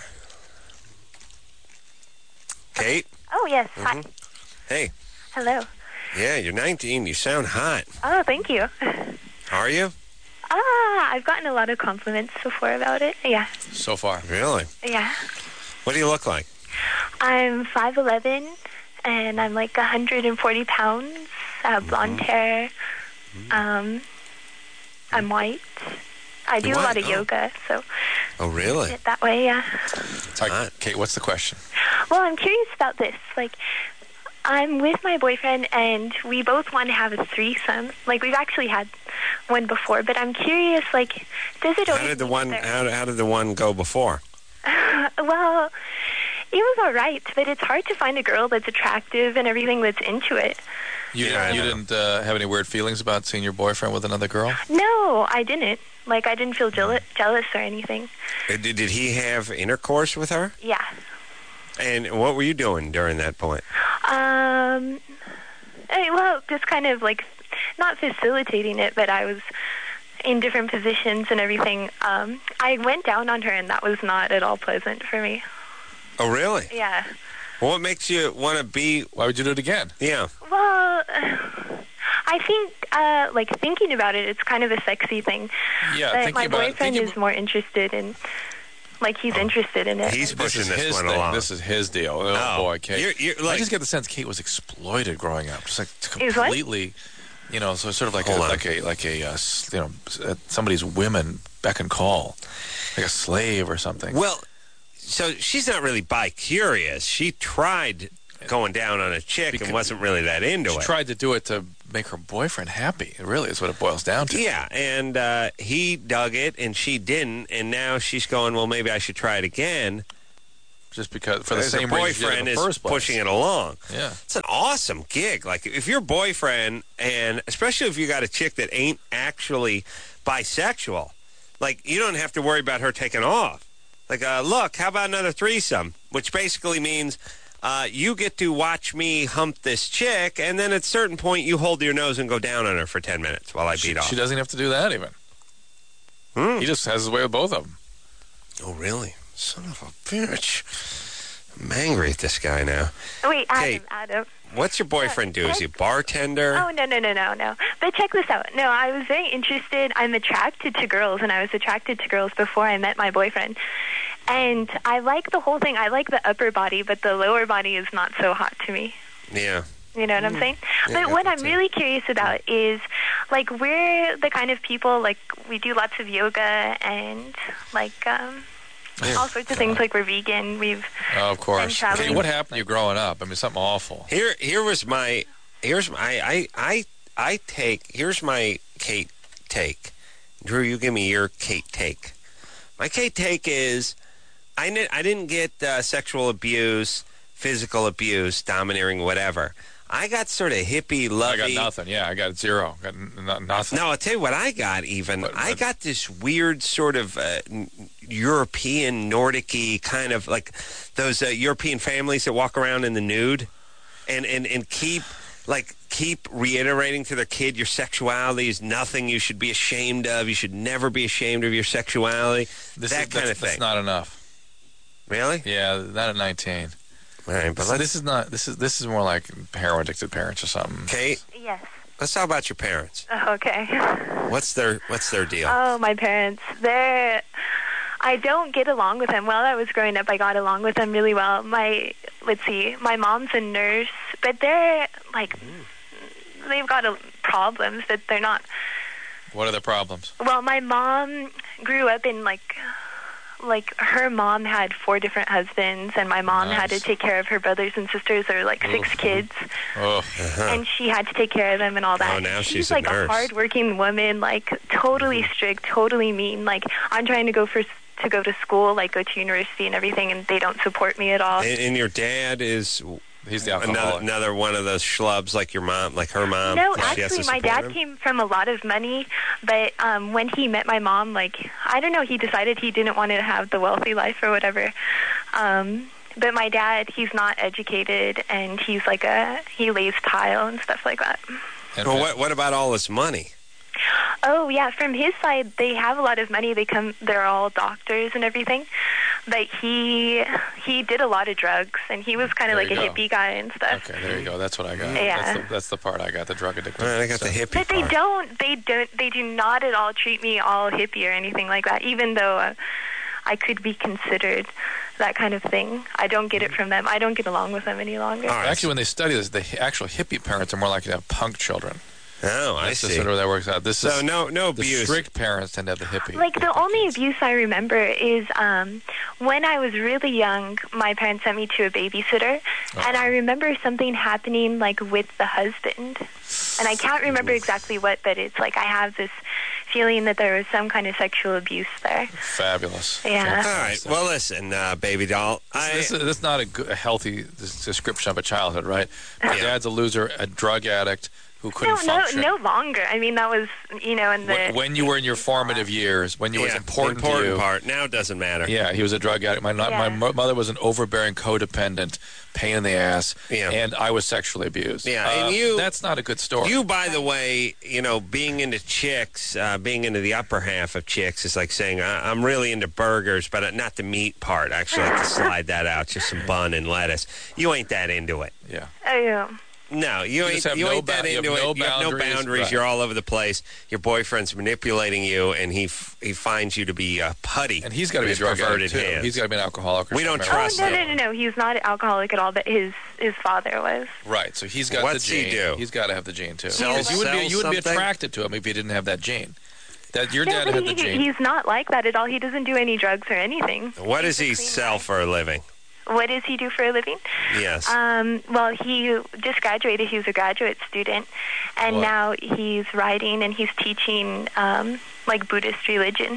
Kate. Oh, yes. Hi. Hey. Hello. Yeah, you're nineteen. You sound hot. Oh, thank you. Are you? Ah, I've gotten a lot of compliments before about it. Yeah. So far. Really? Yeah. What do you look like? I'm five eleven, and I'm like one hundred forty pounds. I have blonde hair. Um, I'm white. I do You're a lot white? of Oh. yoga, so Oh, really? it that way, yeah. All right, hot. Kate, what's the question? Well, I'm curious about this. Like, I'm with my boyfriend, and we both want to have a threesome. Like, we've actually had one before, but I'm curious, like, does it How always did the meet one? there? How, how did the one go before? Well, it was all right, but it's hard to find a girl that's attractive and everything that's into it. You, Yeah, I you know. didn't uh, have any weird feelings about seeing your boyfriend with another girl? No, I didn't. Like, I didn't feel jealous, jealous or anything. Uh, Did, did he have intercourse with her? Yeah. And what were you doing during that point? Um, eh, well, just kind of like, not facilitating it, but I was in different positions and everything. Um, I went down on her, and that was not at all pleasant for me. Oh, really? Yeah. Well, what makes you want to be? Why would you do it again? Yeah. Well, I think, uh, like, thinking about it, it's kind of a sexy thing. Yeah, but thinking my about it- boyfriend thinking is more interested in, like, he's interested in it. He's This pushing is this his one thing. along. This is his deal. Oh, Oh. boy, Kate. You're- you're I like- just get the sense Kate was exploited growing up, just like Is what? completely. You know, so sort of like a, Hold on. like a like a uh, s- you know s- uh, somebody's women beck and call, like a slave or something. Well, so she's not really bi-curious. She tried going down on a chick Because and wasn't really that into She it. tried to do it to make her boyfriend happy. It really is what it boils down to. Yeah, and uh, he dug it, and she didn't, and now she's going, well, maybe I should try it again. Just because, for the Because same her reason she did it boyfriend in is the first place. pushing it along. Yeah. It's an awesome gig. Like, if your boyfriend, and especially if you got a chick that ain't actually bisexual, like, you don't have to worry about her taking off. Like, uh, look, how about another threesome? Which basically means uh, you get to watch me hump this chick, and then at a certain point you hold your nose and go down on her for ten minutes while I beat She, off. she doesn't have to do that even. Hmm. He just has his way with both of them. Oh, really? Son of a bitch. I'm angry at this guy now. Wait, Adam, Kate. Adam. What's your boyfriend do? Is he a bartender? Oh, no, no, no, no, no. But check this out. No, I was very interested. I'm attracted to girls, and I was attracted to girls before I met my boyfriend. And I like the whole thing. I like the upper body, but the lower body is not so hot to me. Yeah. You know what I'm saying? Yeah, But I what got I'm that. really curious about is, like, we're the kind of people, like, we do lots of yoga and, like, um, all sorts of things. Like, we're vegan. We've Oh, of course. And traveling. Okay, what happened to you growing up? I mean, something awful. Here, here was my, here's my, I, I, I take, here's my Kate take. Drew, you give me your Kate take. My Kate take is, I, ne- I didn't get uh, sexual abuse, physical abuse, domineering, whatever. I got sort of hippie, lovey. I got nothing. Yeah, I got zero. Got n- n- nothing. No, I'll tell you what I got even. What- I what- got this weird sort of uh, n- European, Nordic-y kind of like those uh, European families that walk around in the nude and, and, and keep like keep reiterating to their kid your sexuality is nothing you should be ashamed of. You should never be ashamed of your sexuality. This that is, kind that's, of thing. That's not enough. Really? Yeah, not at nineteen. All right, but So let's, this is not. This is this is more like heroin addicted parents or something. Kate, yes. let's talk about your parents. Okay. What's their What's their deal? Oh, my parents. They're. I don't get along with them. While I was growing up, I got along with them really well. My, let's see, my mom's a nurse, but they're like, they've got a, problems that they're not. What are the problems? Well, my mom grew up in like, like her mom had four different husbands, and my mom had to Nice. take care of her brothers and sisters. There were like six Oof. kids, Oh, and she had to take care of them and all that. Oh, now she's, she's a like nurse. a hardworking woman, like totally strict, totally mean. Like I'm trying to go for to go to school, like go to university and everything, and they don't support me at all. and, and your dad is he's the another alcoholic. another one of those schlubs like your mom, like her mom. No, that she has to actually, my support dad him? came from a lot of money, but um, when he met my mom, like, I don't know, he decided he didn't want to have the wealthy life or whatever. Um, but my dad, he's not educated, and he's like a, he lays tile and stuff like that. And- Well, what what about all this money? Oh, yeah, from his side, they have a lot of money. They come, they're all doctors and everything. But he he did a lot of drugs, and he was kind of There like a you go. hippie guy and stuff. Okay, there you go. That's what I got. Yeah. That's the, that's the part I got. The drug addicted. All right, I got the stuff. hippie But they part. don't, they don't, they do not at all treat me all hippie or anything like that, even though uh, I could be considered that kind of thing. I don't get it from them. I don't get along with them any longer. All right. Actually, when they study this, the hi- actual hippie parents are more likely to have punk children. Oh, I That's see. just sort of that works out. This So is no no the abuse. strict parents tend to have the hippie. Like, the hippie only kids. abuse I remember is um, when I was really young, my parents sent me to a babysitter, and I remember something happening, like, with the husband. And I can't remember exactly what, but it's like I have this feeling that there was some kind of sexual abuse there. Fabulous. Yeah. All right. Well, listen, uh, baby doll. I, This is, this is not a, good, a healthy des- description of a childhood, right? My Yeah. dad's a loser, a drug addict who No, couldn't no, function. no longer. I mean, that was, you know, in the... When, when you were in your formative years, when you yeah, was important, the important to you. part. Now it doesn't matter. Yeah, he was a drug addict. My not, my Yeah. mo- mother was an overbearing, codependent, pain in the ass, Yeah. and I was sexually abused. Yeah, Uh, and you- that's not a good story. You, by the way, you know, being into chicks, uh, being into the upper half of chicks is like saying, I- I'm really into burgers, but not the meat part. I actually like to slide that out, just some bun and lettuce. You ain't that into it. yeah. Oh, yeah. No, you, You ain't, just have you no ain't that ba- you have into no it. You have no boundaries, boundaries. right. You're all over the place. Your boyfriend's manipulating you, and he f- he finds you to be uh, putty. And he's got to be a with drug perverted addict, too. hands. He's got to be an alcoholic or We don't something. trust Oh, no, him. no, no, no. He's not alcoholic at all, but his his father was. Right, so he's got What's the he gene. do? He's got to have the gene, too. Sell- Because you would, be, sell you would be something? attracted to him if he didn't have that gene. That Your No, dad but had the he, gene. he's not like that at all. He doesn't do any drugs or anything. What does he He's a clean sell guy. for a living? what does he do for a living? Yes. Um, well, he just graduated. He was a graduate student, and What? now he's writing and he's teaching um, like Buddhist religion.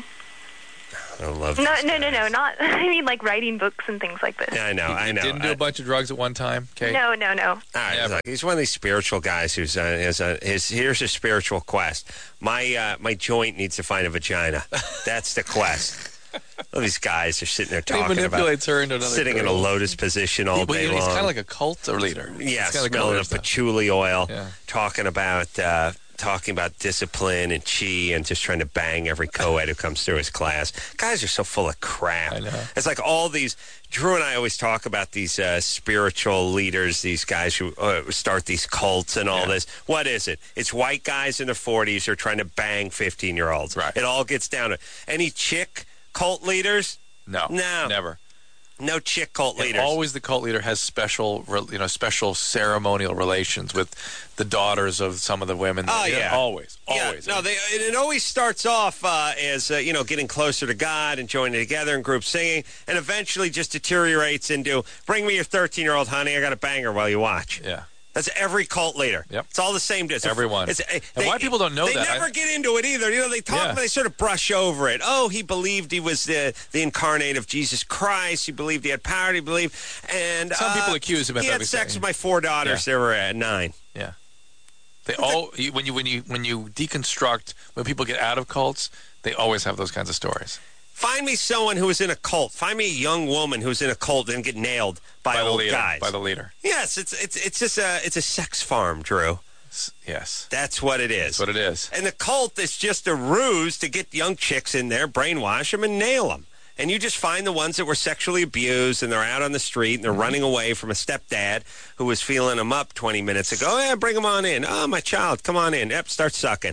I love No, these no, no, no, guys. not. I mean, like writing books and things like this. Yeah, I know, I know. Didn't do I- a bunch of drugs at one time, Kate? No, no, no. All right, Never. look, he's one of these spiritual guys who's uh, is a, his here's a spiritual quest. My uh, my joint needs to find a vagina. That's the quest. All these guys are sitting there He talking about manipulates her into another sitting in a girl. lotus position all Well, day you know, he's long. kind of like a cult leader. yeah, He's kinda smelling cool of stuff. patchouli oil, Yeah. talking about uh, talking about discipline and chi, and just trying to bang every co-ed who comes through his class. Guys are so full of crap. I know. It's like all these. Drew and I always talk about these uh, spiritual leaders, these guys who uh, start these cults and all Yeah. this. What is it? It's white guys in their forties who are trying to bang fifteen-year-olds. Right. It all gets down to any chick cult leaders. No, No. never. No chick cult And leaders. always the cult leader has special, re- you know, special ceremonial relations with the daughters of some of the women. Oh, You know, yeah. always, always. Yeah, no, they, it, it always starts off uh, as, uh, you know, getting closer to God and joining together in group singing, and eventually just deteriorates into, bring me your thirteen-year-old, honey, I got to bang her while you watch. Yeah. That's every cult leader. Yep. It's all the same. It's Everyone. It's, uh, And white people don't know they that. They never I- get into it either. You know, they talk, Yeah. but they sort of brush over it. Oh, he believed he was the the incarnate of Jesus Christ. He believed he had power. He believed, and Some uh, people accuse him of he had everything. sex with my four daughters. Yeah. They were at nine. Yeah. They all you- when you when you when you deconstruct when people get out of cults, they always have those kinds of stories. Find me someone who was in a cult. Find me a young woman who's in a cult and get nailed by, By the old leader. guys. By the leader. yes, it's it's it's just a it's a sex farm, Drew. S- Yes. That's what it is. That's what it is. And the cult is just a ruse to get young chicks in there, brainwash them, and nail them. And you just find the ones that were sexually abused and they're out on the street and they're Mm-hmm. running away from a stepdad who was feeling them up twenty minutes ago. Yeah, bring them on in. Oh, my child, come on in. Yep, start sucking.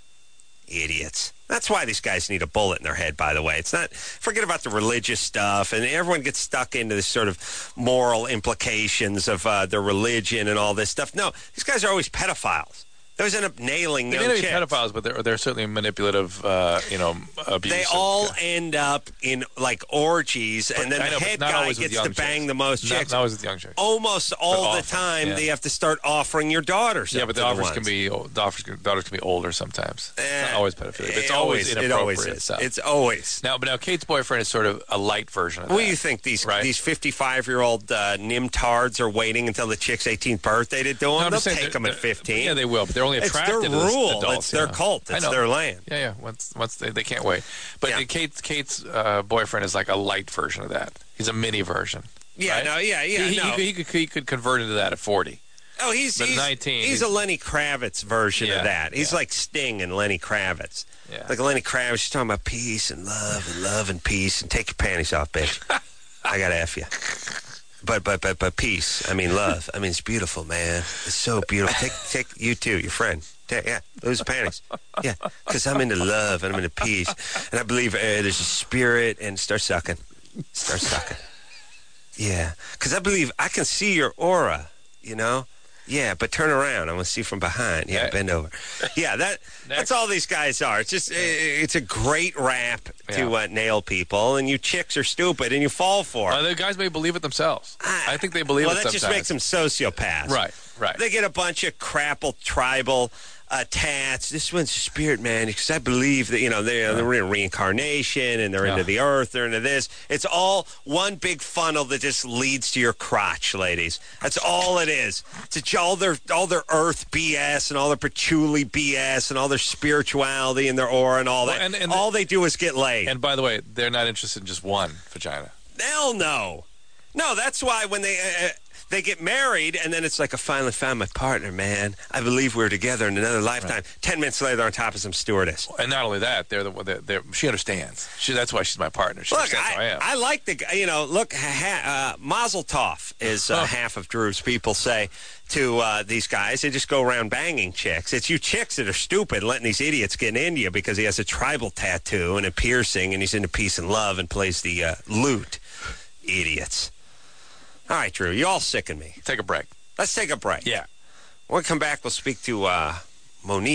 Idiots. That's why these guys need a bullet in their head, by the way. It's not, forget about the religious stuff, and everyone gets stuck into this sort of moral implications of uh, their religion and all this stuff. No, these guys are always pedophiles. They always end up nailing They young may not be chicks. pedophiles, but they're they're certainly manipulative. Uh, you know, abuse. They all end up in like orgies, and then I know, the but head not guy always with gets to young bang chicks. the most Not, chicks. not always with young chicks. Almost all the often, time, yeah. they have to start offering your daughters. Yeah, up but to the offers ones. can be the offers can, daughters can be older sometimes. It's Eh, not always pedophilia. But it's it always it inappropriate always is. stuff. It's always. Now, but now Kate's boyfriend is sort of a light version of What that. do you think these Right. these fifty-five-year-old uh, nimtards are waiting until the chick's eighteenth birthday to do them? No, I'm They'll just saying take they're- them at they're- fifteen. Yeah, they will, but they're only It's attracted their to this rule. adults. It's their yeah. cult. I It's know. their land. Yeah, yeah. Once, once they, they can't wait. But Yeah. Kate's Kate's uh, boyfriend is like a light version of that. He's a mini version. Yeah, right? no, yeah, yeah, He, he, no. he, could, he, could, he could convert into that at forty. Oh, he's But he's, nineteen, he's he's- a Lenny Kravitz version Yeah, of that. He's yeah. like Sting and Lenny Kravitz. Yeah. Like Lenny Kravitz, he's talking about peace and love and love and peace and take your panties off, bitch. I gotta F you. But but but but peace. I mean love. I mean it's beautiful, man. It's so beautiful. Take take you too, your friend. Take, yeah, lose the panties. Yeah, because I'm into love and I'm into peace, and I believe uh, there's a spirit. And start sucking. Start sucking. Yeah, because I believe I can see your aura. You know. Yeah, but turn around. I want to see from behind. Yeah, Yeah. bend over. Yeah, that that's all these guys are. It's just uh, it's a great rap to Yeah. uh, nail people, and you chicks are stupid, and you fall for it. Uh, the guys may believe it themselves. I think they believe well, it that sometimes. just makes them sociopaths. Right, right. They get a bunch of crapple tribal uh, tats. This one's a spirit man because I believe that you know they're, they're in reincarnation and they're Yeah. into the earth. They're into this. It's all one big funnel that just leads to your crotch, ladies. That's all it is. It's all their all their earth B S and all their patchouli B S and all their spirituality and their aura and all Well, that. and- and all they do is get laid. And by the way, they're not interested in just one vagina. Hell no. No, that's why when they uh, uh, they get married and then it's like I finally found my partner, man. I believe we're together in another lifetime. Ten minutes later, they're on top of some stewardess. And not only that, they're the they're, they're, she understands. She that's why she's my partner. She Look, understands who I I, am. I like the guy. You know, look, ha, uh, Mazel Tov is uh, Oh. half of Drew's people say to uh, these guys. They just go around banging chicks. It's you chicks that are stupid letting these idiots get into you because he has a tribal tattoo and a piercing and he's into peace and love and plays the uh, lute. Idiots. All right, Drew, you all sicken me. Take a break. Let's take a break. Yeah. When we come back, we'll speak to uh, Monique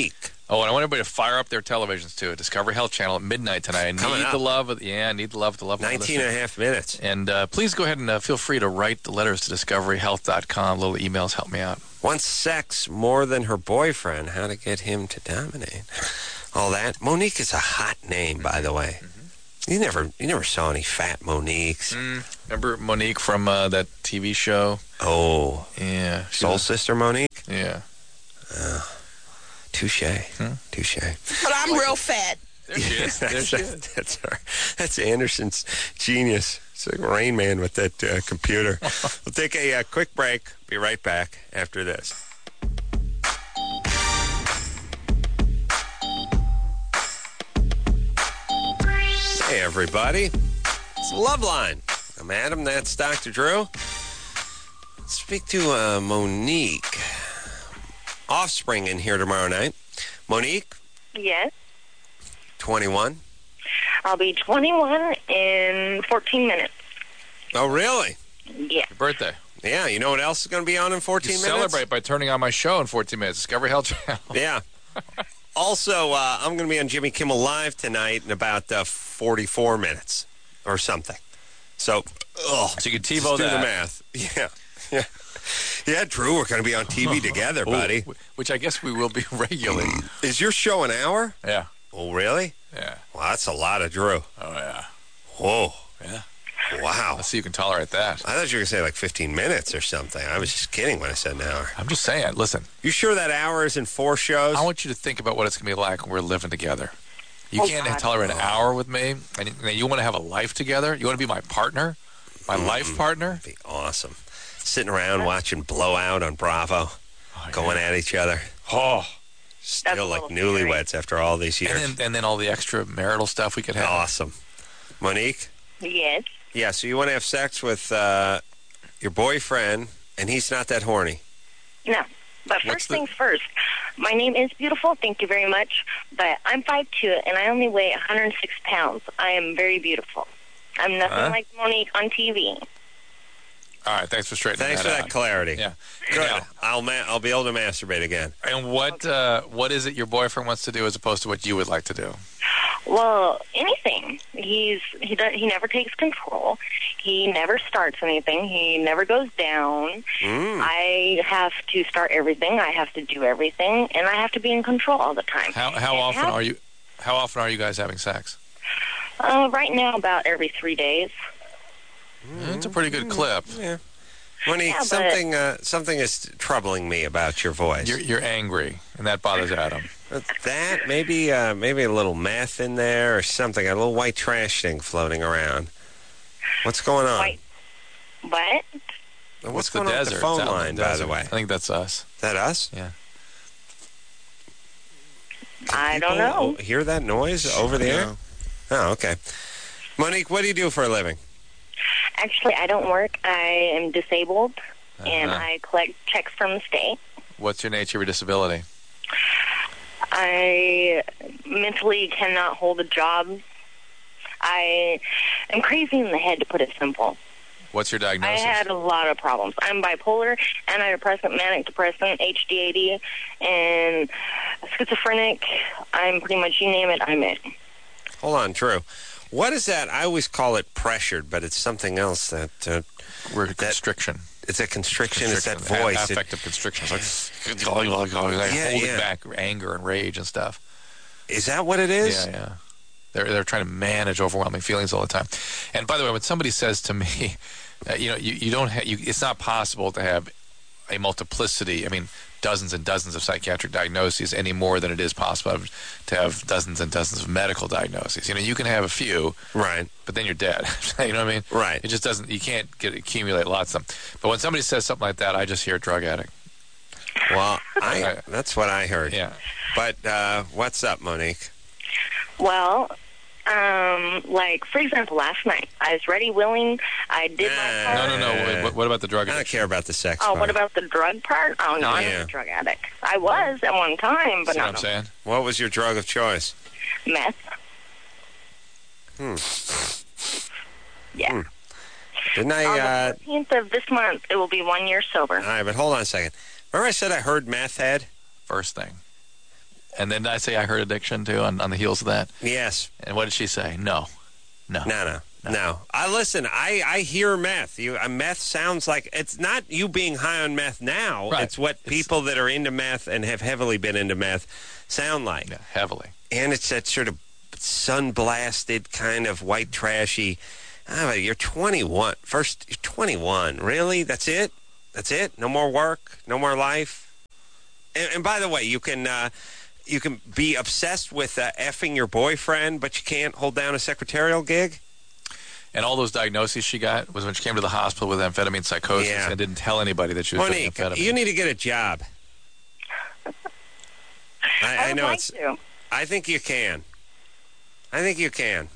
Oh, and I want everybody to fire up their televisions, too. Discovery Health Channel at midnight tonight. I Coming need up. the love of, yeah, I need the love, the love of nineteen and a half minutes. And uh, please go ahead and uh, feel free to write the letters to discovery health dot com. Little emails help me out. Wants sex more than her boyfriend. How to get him to dominate. All that. Monique is a hot name, by the way. Mm-hmm. You never you never saw any fat Moniques. Mm, remember Monique from uh, that T V show? Oh. Yeah. Soul was, Sister Monique? Yeah. Uh, touche. Hmm? Touche. But I'm real fat. There she is. There she is. That's, that's, our, that's Anderson's genius. It's like Rain Man with that uh, computer. We'll take a uh, quick break. Be right back after this. Hey, everybody. It's Loveline. I'm Adam. That's Doctor Drew. Let's speak to uh, Monique. Offspring in here tomorrow night. Monique, Yes. twenty-one. I'll be twenty-one in fourteen minutes. Oh, really? Yeah. Your birthday. Yeah, you know what else is going to be on in fourteen You minutes? celebrate by turning on my show in fourteen minutes. Discovery Health Channel. Yeah. Also, uh, I'm going to be on Jimmy Kimmel Live tonight in about uh, forty-four minutes or something. So, ugh. So you can Just TiVo do that. the math. Yeah. Yeah. Yeah, Drew, we're going to be on T V together, buddy. Ooh, which I guess we will be regularly. Is your show an hour? Yeah. Oh, really? Yeah. Well, that's a lot of Drew. Oh, yeah. Whoa. Yeah. Wow. Let's see if you can tolerate that. I thought you were going to say like fifteen minutes or something. I was just kidding when I said an hour. I'm just saying, listen, You sure that hour is in four shows? I want you to think about what it's going to be like when we're living together. You Oh, can't God. tolerate an hour with me, and you want to have a life together. You want to be my partner, my Mm-hmm. life partner. Be awesome. Sitting around watching Blowout on Bravo, Oh, going yeah. at each other. Oh, Still That's a like little scary. newlyweds after all these years. and then and then all the extra marital stuff we could have. Awesome. Monique? Yes. Yeah, so you want to have sex with uh, your boyfriend, and he's not that horny. No. But What's first the- things first. My name is beautiful. Thank you very much. But I'm five two, and I only weigh one hundred six pounds. I am very beautiful. I'm nothing Huh? like Monique on T V. All right, thanks for straightening Thanks for that that out. clarity. Yeah. Good. Now, I'll ma- I'll be able to masturbate again. and what uh, what is it your boyfriend wants to do as opposed to what you would like to do? Well, anything. He's he does, he never takes control. He never starts anything. He never goes down. Mm. I have to start everything. I have to do everything, and I have to be in control all the time. How how And often how- are you how often are you guys having sex? Uh, right now, about every three days. It's a pretty good clip. Yeah. Monique, Yeah, but- something uh, something is troubling me about your voice. You're you're angry, and that bothers Adam. That maybe uh, maybe a little meth in there or something. A little white trash thing floating around. What's going on? White- What? What's, What's going the on with desert? the phone It's out in line, the by desert. the way? I think that's us. Is that us? Yeah. I don't People know. Hear that noise over the air? Oh, okay. Monique, what do you do for a living? Actually, I don't work. I am disabled, and Uh-huh. I collect checks from the state. What's your nature of your disability? I mentally cannot hold a job. I am crazy in the head, to put it simple. What's your I diagnosis? had a lot of problems. I'm bipolar, antidepressant, manic depressant, H D A D, and schizophrenic. I'm pretty much, you name it, I'm it. Hold on, Drew. What is that? I always call it pressured, but it's something else. That uh, We're constriction. it's a constriction. It's that Constriction. voice. A- It- affective constriction. It's like, like holding yeah. back anger and rage and stuff. is that what it is? Yeah, yeah. They're they're trying to manage overwhelming feelings all the time. And by the way, when somebody says to me, uh, you know, you, you don't ha- you, it's not possible to have a multiplicity. I mean, dozens and dozens of psychiatric diagnoses any more than it is possible to have dozens and dozens of medical diagnoses. You know, you can have a few, Right. but then you're dead. You know what I mean? Right. It just doesn't. You can't get accumulate lots of them. But when somebody says something like that, I just hear drug addict. Well, I, Okay. that's what I heard. Yeah. But uh, what's up, Monique? Well, um, like, for example, last night, I was ready, willing, I did my Nah. part. No, no, no. What, what about the drug I don't addiction? care about the sex Oh, part. what about the drug part? Oh, no, I'm Yeah. not a drug addict. I was at one time, but See what not I'm saying? What was your drug of choice? meth. Hmm. Yeah. Hmm. Didn't I... On Uh, the fourteenth of this month, it will be one year sober. all right, but hold on a second. Remember I said I heard meth head? First thing. And then I say I heard addiction, too, on, on the heels of that. Yes. And what did she say? No. No. No, no. No. no. I listen, I, I hear meth. You uh, meth sounds like it's not you being high on meth now. Right. It's what It's- people that are into meth and have heavily been into meth sound like. Yeah, heavily. And it's that sort of sun-blasted kind of white trashy. Oh, you're twenty-one. First, you're twenty-one. Really? That's it? That's it? No more work? No more life? And, and by the way, you can uh, you can be obsessed with uh, effing your boyfriend, but you can't hold down a secretarial gig? And all those diagnoses she got was when she came to the hospital with amphetamine psychosis Yeah. and didn't tell anybody that she was taking Monique, amphetamine. you need to get a job. I, I, I would know like it's. to. I think you can. I think you can.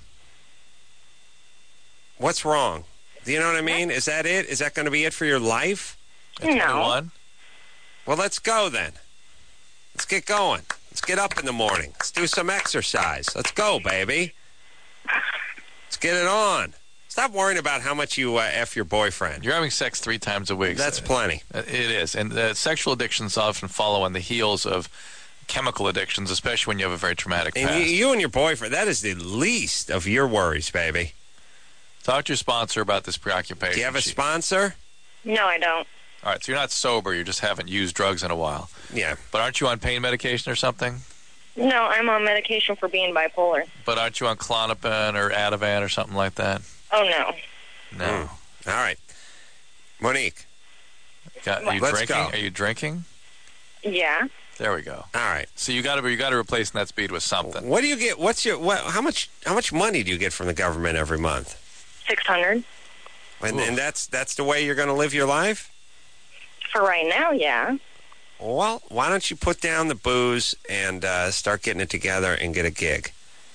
What's wrong? Do you know what I mean? Is that it? Is that going to be it for your life? At No. twenty-one? Well, let's go then. Let's get going. Let's get up in the morning. Let's do some exercise. Let's go, baby. Let's get it on. Stop worrying about how much you uh, F your boyfriend. You're having sex three times a week. That's plenty. Uh, It is. And uh, sexual addictions often follow on the heels of chemical addictions, especially when you have a very traumatic And past. you, you and your boyfriend, that is the least of your worries, baby. Talk to your sponsor about this preoccupation. Do you have a She- sponsor? No, I don't. All right, so you're not sober. You just haven't used drugs in a while. Yeah. But aren't you on pain medication or something? No, I'm on medication for being bipolar. But aren't you on Klonopin or Ativan or something like that? Oh, no. No. Mm. All right. Monique. Got, are you Let's drinking? go. Are you drinking? Yeah. There we go. All right. So you got to you got to replace that speed with something. What do you get? What's your what, how much how much money do you get from the government every month? six hundred. And, Oof. and that's that's the way you're going to live your life? For right now, yeah. Well, why don't you put down the booze and uh, start getting it together and get a gig?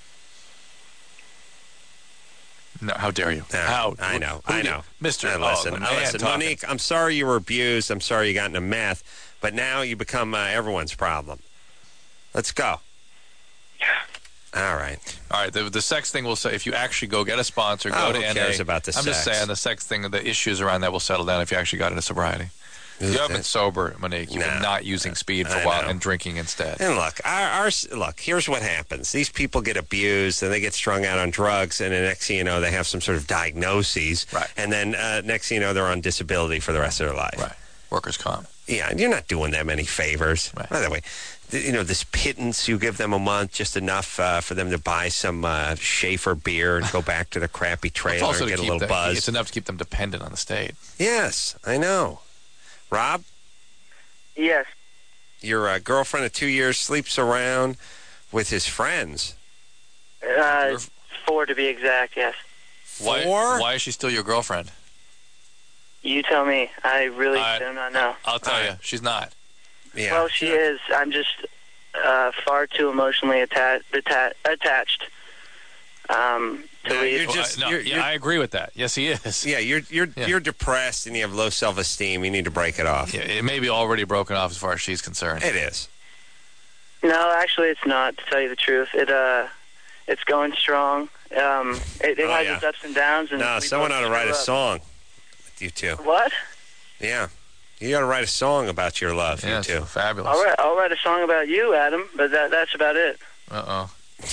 No, how dare you? No, how? I know, who I do you- know. Mister Uh, oh, listen, the uh, man listen, talking. Monique, I'm sorry you were abused. I'm sorry you got into meth, but now you become uh, everyone's problem. Let's go. All right. All right, the, the sex thing will say if you actually go get a sponsor, go Oh, to who N A. cares about the I'm just sex? saying the sex thing, the issues around that will settle down if you actually got into sobriety. You have been sober, Monique. You've No. been not using speed for I a while know. and drinking instead. And look, our, our look. Here's what happens: these people get abused, and they get strung out on drugs, and the next thing you know, they have some sort of diagnoses, Right. and then uh, next thing you know, they're on disability for the rest of their life. Right. Workers' comp. Yeah, and you're not doing them any favors. Right. By the way, th- you know, this pittance you give them a month, just enough uh, for them to buy some uh, Schaefer beer and go back to the crappy It's trailer also and to get a keep little the- buzz. It's enough to keep them dependent on the state. Yes, I know. Rob, Yes. your uh, girlfriend of two years sleeps around with his friends. Uh, four to be exact, yes. Why, Four? why is she still your girlfriend? You tell me. I really I- do not know. I'll tell All you, right. she's not. Yeah. Well, she is. I'm just uh, far too emotionally atta- atta- attached um, to No, leave. you're Well, just- I, no, you're- yeah, you're- I agree with that. Yes, he is. Yeah, you're you're Yeah. you're depressed and you have low self esteem. You need to break it off. Yeah, it may be already broken off as far as she's concerned. It is. No, actually, it's not. To tell you the truth, it uh, it's going strong. Um, it, it Oh, has yeah. its ups and downs. And No, we someone both ought to write a screw up. song with you two. What? Yeah, you ought to write a song about your love. Yes, You two. fabulous. I'll write, I'll write a song about you, Adam. But that that's about it. Uh-oh.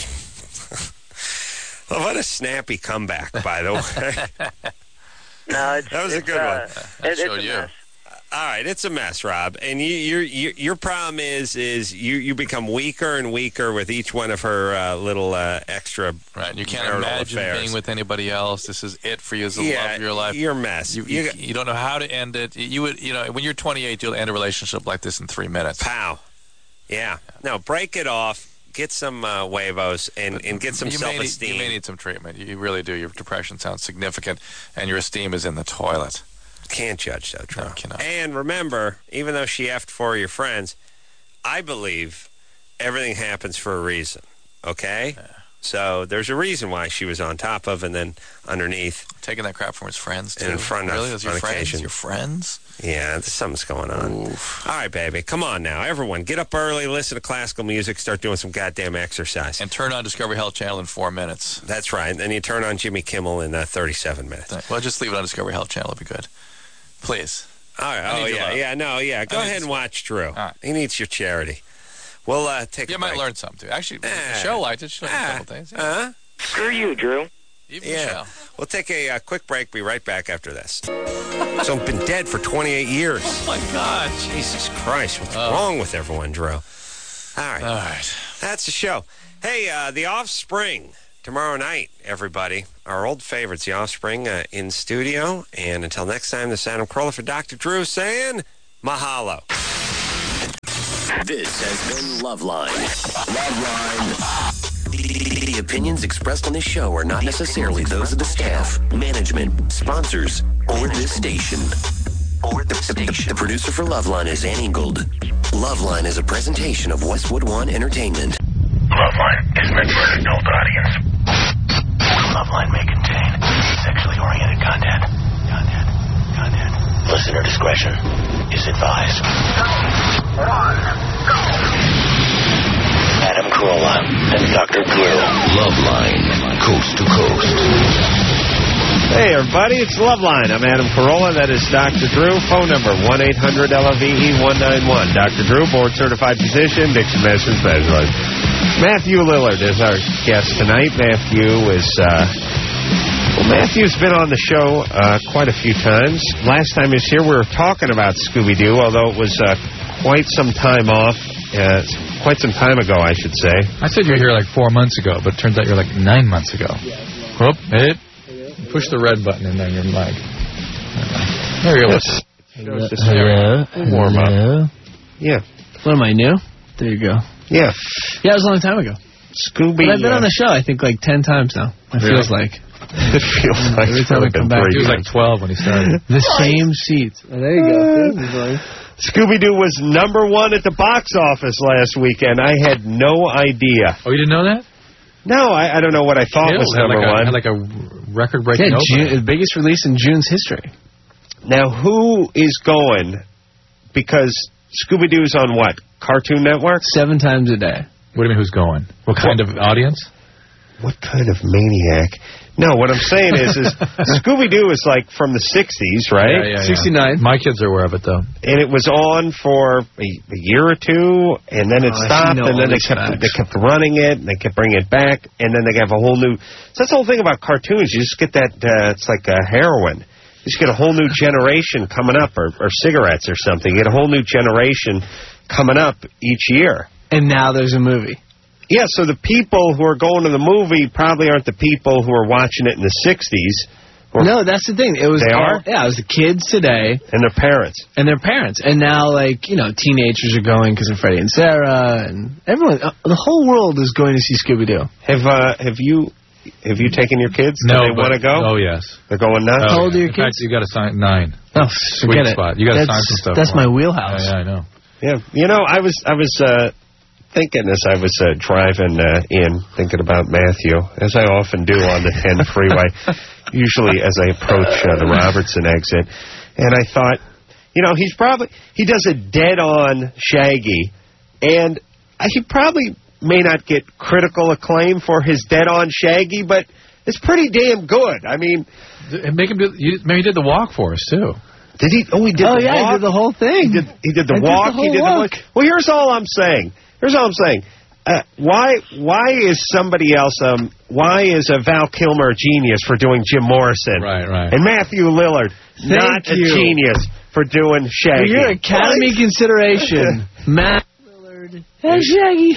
Well, what a snappy comeback, by the way. No, it's, That was a it's, good uh, That it, it's showed a you. mess. All right, it's a mess, Rob, and you, your your your problem is is you, you become weaker and weaker with each one of her uh, little uh, extra. Right, you can't marital imagine affairs. being with anybody else. This is it for you. It's the Yeah, love of your life. you're a mess. You, You you, got- you don't know how to end it. You would, you know, when you're twenty-eight, you'll end a relationship like this in three minutes. Pow. Yeah. No, break it off. Get some uh, huevos and, and get some you may, need, self-esteem. you may need some treatment. You really do. Your depression sounds significant, and your esteem is in the toilet. Can't judge, though, Drew. No, cannot. And remember, even though she effed four of your friends, I believe everything happens for a reason, okay? So there's a reason why she was on top of and then underneath. Taking that crap from his friends, too. In front of, really? Those your on friends? occasion. Your friends? Yeah, there's something's going on. Oof. All right, baby. Come on now. Everyone, get up early, listen to classical music, start doing some goddamn exercise. And turn on Discovery Health Channel in four minutes. That's right. Then you turn on Jimmy Kimmel in uh, thirty-seven minutes. Well, just leave it on Discovery Health Channel. It'd be good. Please. All right. I Oh, need your yeah. love. Yeah, no, yeah. Go I need ahead this- and watch Drew. right. He needs your charity. We'll uh, take You a might break. learn something, too. Actually, Ah. the show liked it. She learned a Ah. couple things. Yeah. Uh-huh. Screw you, Drew. Even Yeah. Michelle. We'll take a uh, quick break. Be right back after this. So I've been dead for twenty-eight years. Oh, my God. Jesus Christ. What's Oh. wrong with everyone, Drew? All right. All right. That's the show. Hey, uh, The Offspring. Tomorrow night, everybody. Our old favorites, The Offspring, uh, in studio. And until next time, this is Adam Carolla for Doctor Drew saying mahalo. This has been Loveline. Loveline. The opinions expressed on this show are not necessarily those of the staff, management, sponsors, or this station. Or the station. The producer for Loveline is Ann Ingold. Loveline is a presentation of Westwood One Entertainment. Loveline is meant for an adult audience. Loveline may contain sexually oriented content. Content. Content. Listener discretion is advised. One, go. Adam Carolla and Doctor Drew. Loveline, coast to coast. Hey, everybody, it's Loveline. I'm Adam Carolla. That is Doctor Drew. Phone number one eight hundred L O V E one nine one. Doctor Drew, board-certified physician, Dixon Medicine Specialist. Matthew Lillard is our guest tonight. Matthew is, uh, well, Matthew's been on the show uh, quite a few times. Last time he was here, we were talking about Scooby-Doo, although it was uh, quite some time off. Uh, quite some time ago, I should say. I said you were here like four months ago, but it turns out you're like nine months ago. Whoop, hit. Push the red button in there, your mic. There you go. Hello. Warm up. Yeah. What am I, new? There you go. Yeah. Yeah, it was a long time ago. Scooby. But I've been uh, on the show, I think, like ten times now. It Really? feels like. It feels like Every time I it's come been back, three He was years. like twelve when he started. The same seats. Oh, there you go. Scooby-Doo was number one at the box office last weekend. I had no idea. Oh, you didn't know that? No, I, I don't know what I thought was had number like a, one. Had like a record-breaking Yeah, opening. June, the biggest release in June's history. Now, who is going? Because Scooby-Doo's on what? Cartoon Network? Seven times a day. What do you mean, who's going? What kind of audience? What kind of maniac? No, what I'm saying is, is Scooby-Doo is like from the sixties, right? Yeah, yeah, yeah. sixty-nine. My kids are aware of it, though. And it was on for a, a year or two, and then it Oh, I stopped, know and then all they these kept facts. they kept running it, and they kept bringing it back, and then they have a whole new. So that's the whole thing about cartoons. You just get that. Uh, it's like a heroin. You just get a whole new generation coming up, or, or cigarettes or something. You get a whole new generation coming up each year. And now there's a movie. Yeah, so the people who are going to the movie probably aren't the people who are watching it in the sixties. Or, No, that's the thing. It was They all- are? Yeah, it was the kids today and their parents. and their parents. And now, like, you know, teenagers are going because of Freddie and Sarah, and everyone, uh, the whole world is going to see Scooby-Doo. Have uh, have you have you taken your kids? No, Do they but- want to go? Oh, yes. They're going nuts. How old are your In fact, kids? you got to sign nine. Oh, Sweet forget it. spot. You got to That's- sign some stuff. That's for my them. wheelhouse. Yeah, yeah, I know. Yeah, you know, I was I was uh, thinking as I was uh, driving uh, in, thinking about Matthew, as I often do on the ten freeway, usually as I approach uh, the Robertson exit, and I thought, you know, he's probably he does a dead-on Shaggy, and he probably may not get critical acclaim for his dead-on Shaggy, but it's pretty damn good. I mean, Make him do. You, maybe he did the walk for us too. did he? Oh, he did. Oh, the yeah, walk? he did the whole thing. He did, he did the I did the walk. whole he did walk. the. Well, here's all I'm saying. Here's all I'm saying. Uh, why? Why is somebody else? Um, why is a Val Kilmer a genius for doing Jim Morrison? Right, right. And Matthew Lillard Thank not you. a genius for doing For Shaggy. your Academy consideration, Matt Lillard and Shaggy.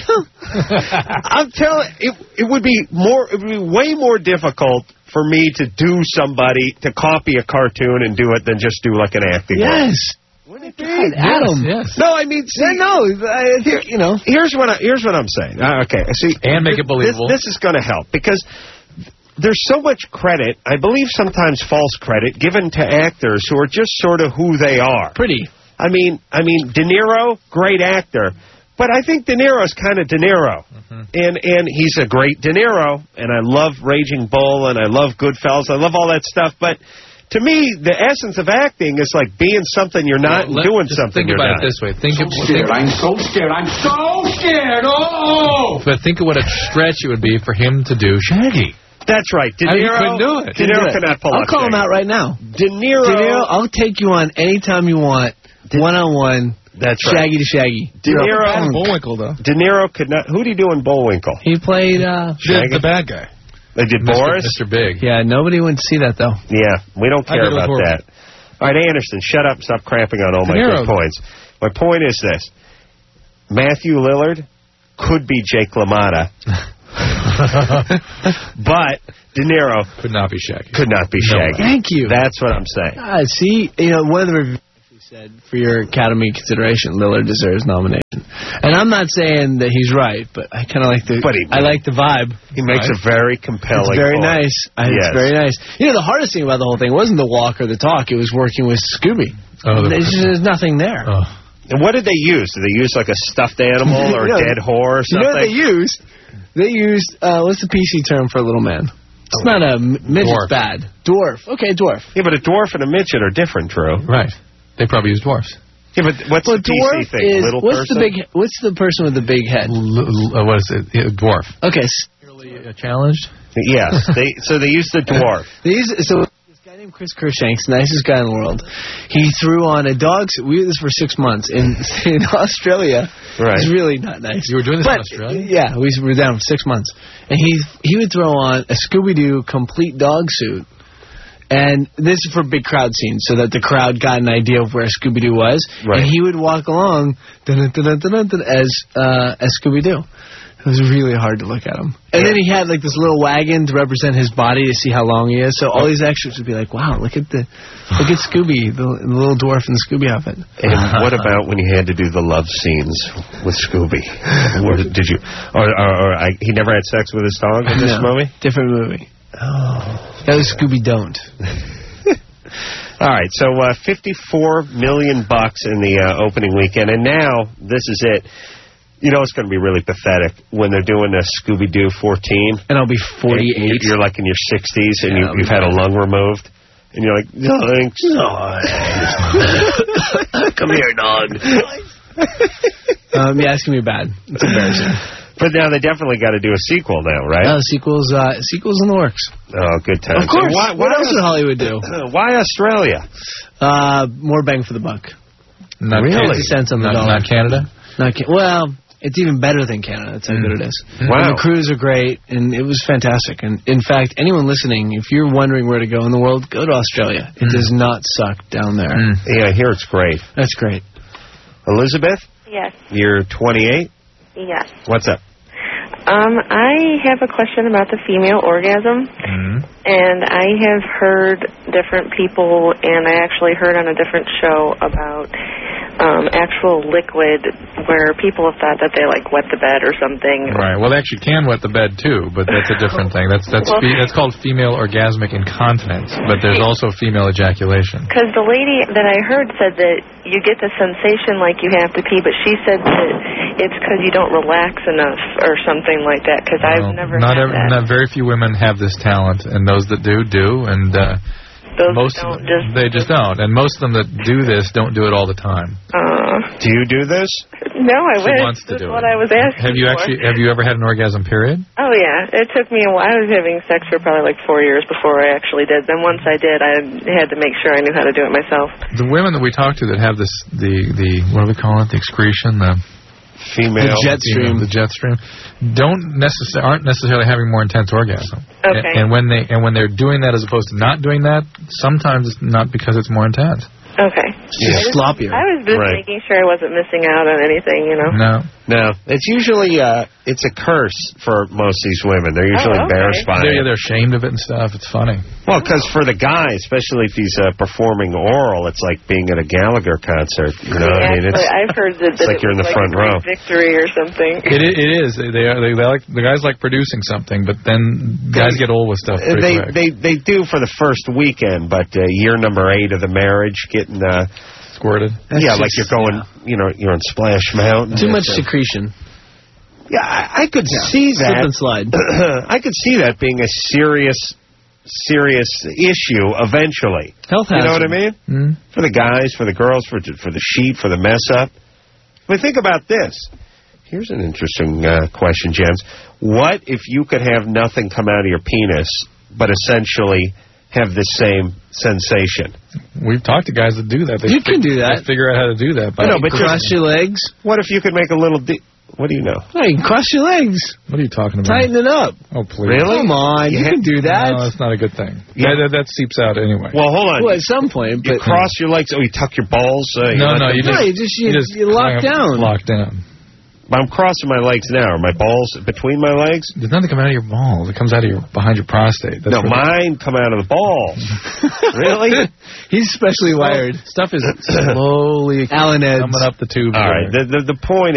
I'm telling it. It would be more. It would be way more difficult for me to do somebody to copy a cartoon and do it than just do like an acting. role. Yes. What a God, Adam. Yes. No, I mean, see, No, no, I, Here, you know. Here's what I, here's what I'm saying. Uh, okay, see, And make it believable. This, this is going to help because there's so much credit, I believe sometimes false credit, given to actors who are just sort of who they are. Pretty. I mean, I mean, De Niro, great actor, but I think De Niro's kind of De Niro, Mm-hmm. and and he's a great De Niro, and I love Raging Bull, and I love Goodfellas, I love all that stuff, but. To me, the essence of acting is like being something you're not Well, let- and doing just something Think you're about not. it this way. Think of, Scared. think, I'm so scared. I'm so scared. Oh! but think of what a stretch it would be for him to do Shaggy. That's right. De I mean, he Niro, couldn't do it. De Niro Do it. cannot pull I'll off call him Shaggy. out right now. De Niro. De Niro, I'll take you on anytime you want, one-on-one. That's right. Shaggy to Shaggy. De Niro, And Bullwinkle, though. De Niro could not. Who did he do in Bullwinkle? He played. Uh, The, the bad guy. They did Mister Boris. Mister Big. yeah, nobody went to see that though. Yeah, we don't I care bet it was about horrible. that. All right, Anderson, shut up and stop cramping on all De my Niro. good points. My point is this. Matthew Lillard could be Jake LaMotta, but De Niro Could not be Shaggy. could not be No Shaggy. way. Thank you. That's what I'm saying. Ah, see, you know, one of the reviews said for your Academy consideration, Lillard deserves nomination. And I'm not saying that he's right, but I kind of like the. But he- I like the vibe. He makes Right? a very compelling It's very point. nice. I, Yes. It's very nice. You know, the hardest thing about the whole thing wasn't the walk or the talk. It was working with Scooby. Oh, the- there's, there's nothing there. Oh. And what did they use? Did they use like a stuffed animal or a You know- dead whore or You know what they something? used? They used, uh, what's the P C term for a little man? It's not a m- midget's Dwarf. bad. Dwarf. Okay, dwarf. Yeah, but a dwarf and a midget are different, Drew. Right. They probably use dwarfs. Yeah, but what's Well, the P C dwarf thing? is Little what's person? the big? What's the person with the big head? L- l- uh, what is it? Yeah, dwarf. Okay, s- Uh, challenged? Yes, they so they used the dwarf. these so this guy named Chris Kershanks, nicest guy in the world. He threw on a dog suit. We did this for six months in in Australia. Right. It's really not nice. You were doing this But, in Australia? Yeah, we were down for six months, and he he would throw on a Scooby Doo complete dog suit. And this is for big crowd scenes, so that the crowd got an idea of where Scooby-Doo was. Right. And he would walk along dun, dun, dun, dun, dun, dun, as uh, as Scooby-Doo. It was really hard to look at him. And then he had like this little wagon to represent his body to see how long he is. So all these extras would be like, "Wow, look at the look at Scooby, the, the little dwarf in the Scooby outfit." And what about when you had to do the love scenes with Scooby? Or did you? Or, or, or I, he never had sex with his dog in this No, movie? different movie. Oh, that was Scooby Don't. All right, so uh, fifty-four million bucks in the uh, opening weekend, and now this is it. You know it's going to be really pathetic when they're doing a Scooby-Doo fourteen. And I'll be forty-eight. You're like in your sixties, and Yeah, you, you've had a lung removed, and you're like, no, thanks. Come here, dog. um, yeah, it's gonna be bad. It's embarrassing. But now they definitely got to do a sequel now, right? No, sequels, uh, sequels in the works. Oh, good times. Of course. So why, what why else would Hollywood do? Why Australia? Uh, more bang for the buck. Not Really? fifty cents on the Not, dollar. not Canada? Not Ca- well, it's even better than Canada. That's how good it is. Wow. And the crews are great, and it was fantastic. And in fact, anyone listening, if you're wondering where to go in the world, go to Australia. It does not suck down there. Yeah, I hear it's great. That's great. Elizabeth, Yes, you're twenty-eight. yes. What's up? Um, I have a question about the female orgasm, Mm-hmm. and I have heard different people, and I actually heard on a different show about um, actual liquid where people have thought that they, like, wet the bed or something. Right. Well, they actually can wet the bed too, but that's a different thing. That's that's Well- fe- that's called female orgasmic incontinence. But there's also female ejaculation. Because the lady that I heard said that you get the sensation like you have to pee, but she said that it's because you don't relax enough or something like that, because I've Well, never not had ev- that. not very few women have this talent, and those that do do, and uh, Those most don't of them, just... they just don't. And most of them that do this don't do it all the time. Uh, Do you do this? no, I She wish. wants to That's do what it. I was asking Have you for. actually have you ever had an orgasm period? Oh, yeah. It took me a while. I was having sex for probably like four years before I actually did. Then once I did, I had to make sure I knew how to do it myself. The women that we talk to that have this the the what do we call it? The excretion, the Female. The jet stream. the jet stream, don't necessarily aren't necessarily having more intense orgasm. Okay. And, and when they and when they're doing that as opposed to not doing that, sometimes it's not because it's more intense. Okay. Yeah. I just- Sloppier. I was just Right. making sure I wasn't missing out on anything, you know. No. No, it's usually uh, it's a curse for most of these women. They're usually Oh, okay. embarrassed by They're, it. they're ashamed of it and stuff. It's funny. Well, because for the guy, especially if he's uh, performing oral, it's like being at a Gallagher concert. You know, what I mean, Actually, it's I've heard that, that like it you're in was the like front a great row. victory or something. It, i- it is. They, they, are, they, they like the guys like producing something, but then guys get old with stuff pretty they quick. they they do for the first weekend, but uh, year number eight of the marriage, getting uh, Squirted. That's yeah, just- like you're going, you know, you're on Splash Mountain. Too much It's, uh, secretion. Yeah, I, I could see Slip that. and slide. I could see that being a serious, serious issue eventually. Health You know what I hazard. mean? Mm. For the guys, for the girls, for for the sheet, for the mess up. But think about this. Here's an interesting uh, question, James. What if you could have nothing come out of your penis, but essentially have this same sensation. We've talked to guys that do that. They You can do that. They figure out how to do that. I know, but cross just- your legs. What if you could make a little... De- what do you know? No, you can cross your legs. What are you talking about? Tighten it up. Oh, please. Really? Come on, you, You can do that. No, that's not a good thing. Yeah. That, that, that seeps out anyway. Well, hold on. Well, at some point, You but cross your legs. Oh, you tuck your balls. Uh, you no, let no, them- you no, just, you just you, you just you lock down. Lock down. But I'm crossing my legs now. Are my balls between my legs? There's nothing coming out of your balls. It comes out of your behind your prostate. That's no, what- mine come out of the balls. Really? He's specially wired. Stuff is slowly Alan Ed's. coming up the tube. All right. The, the, the point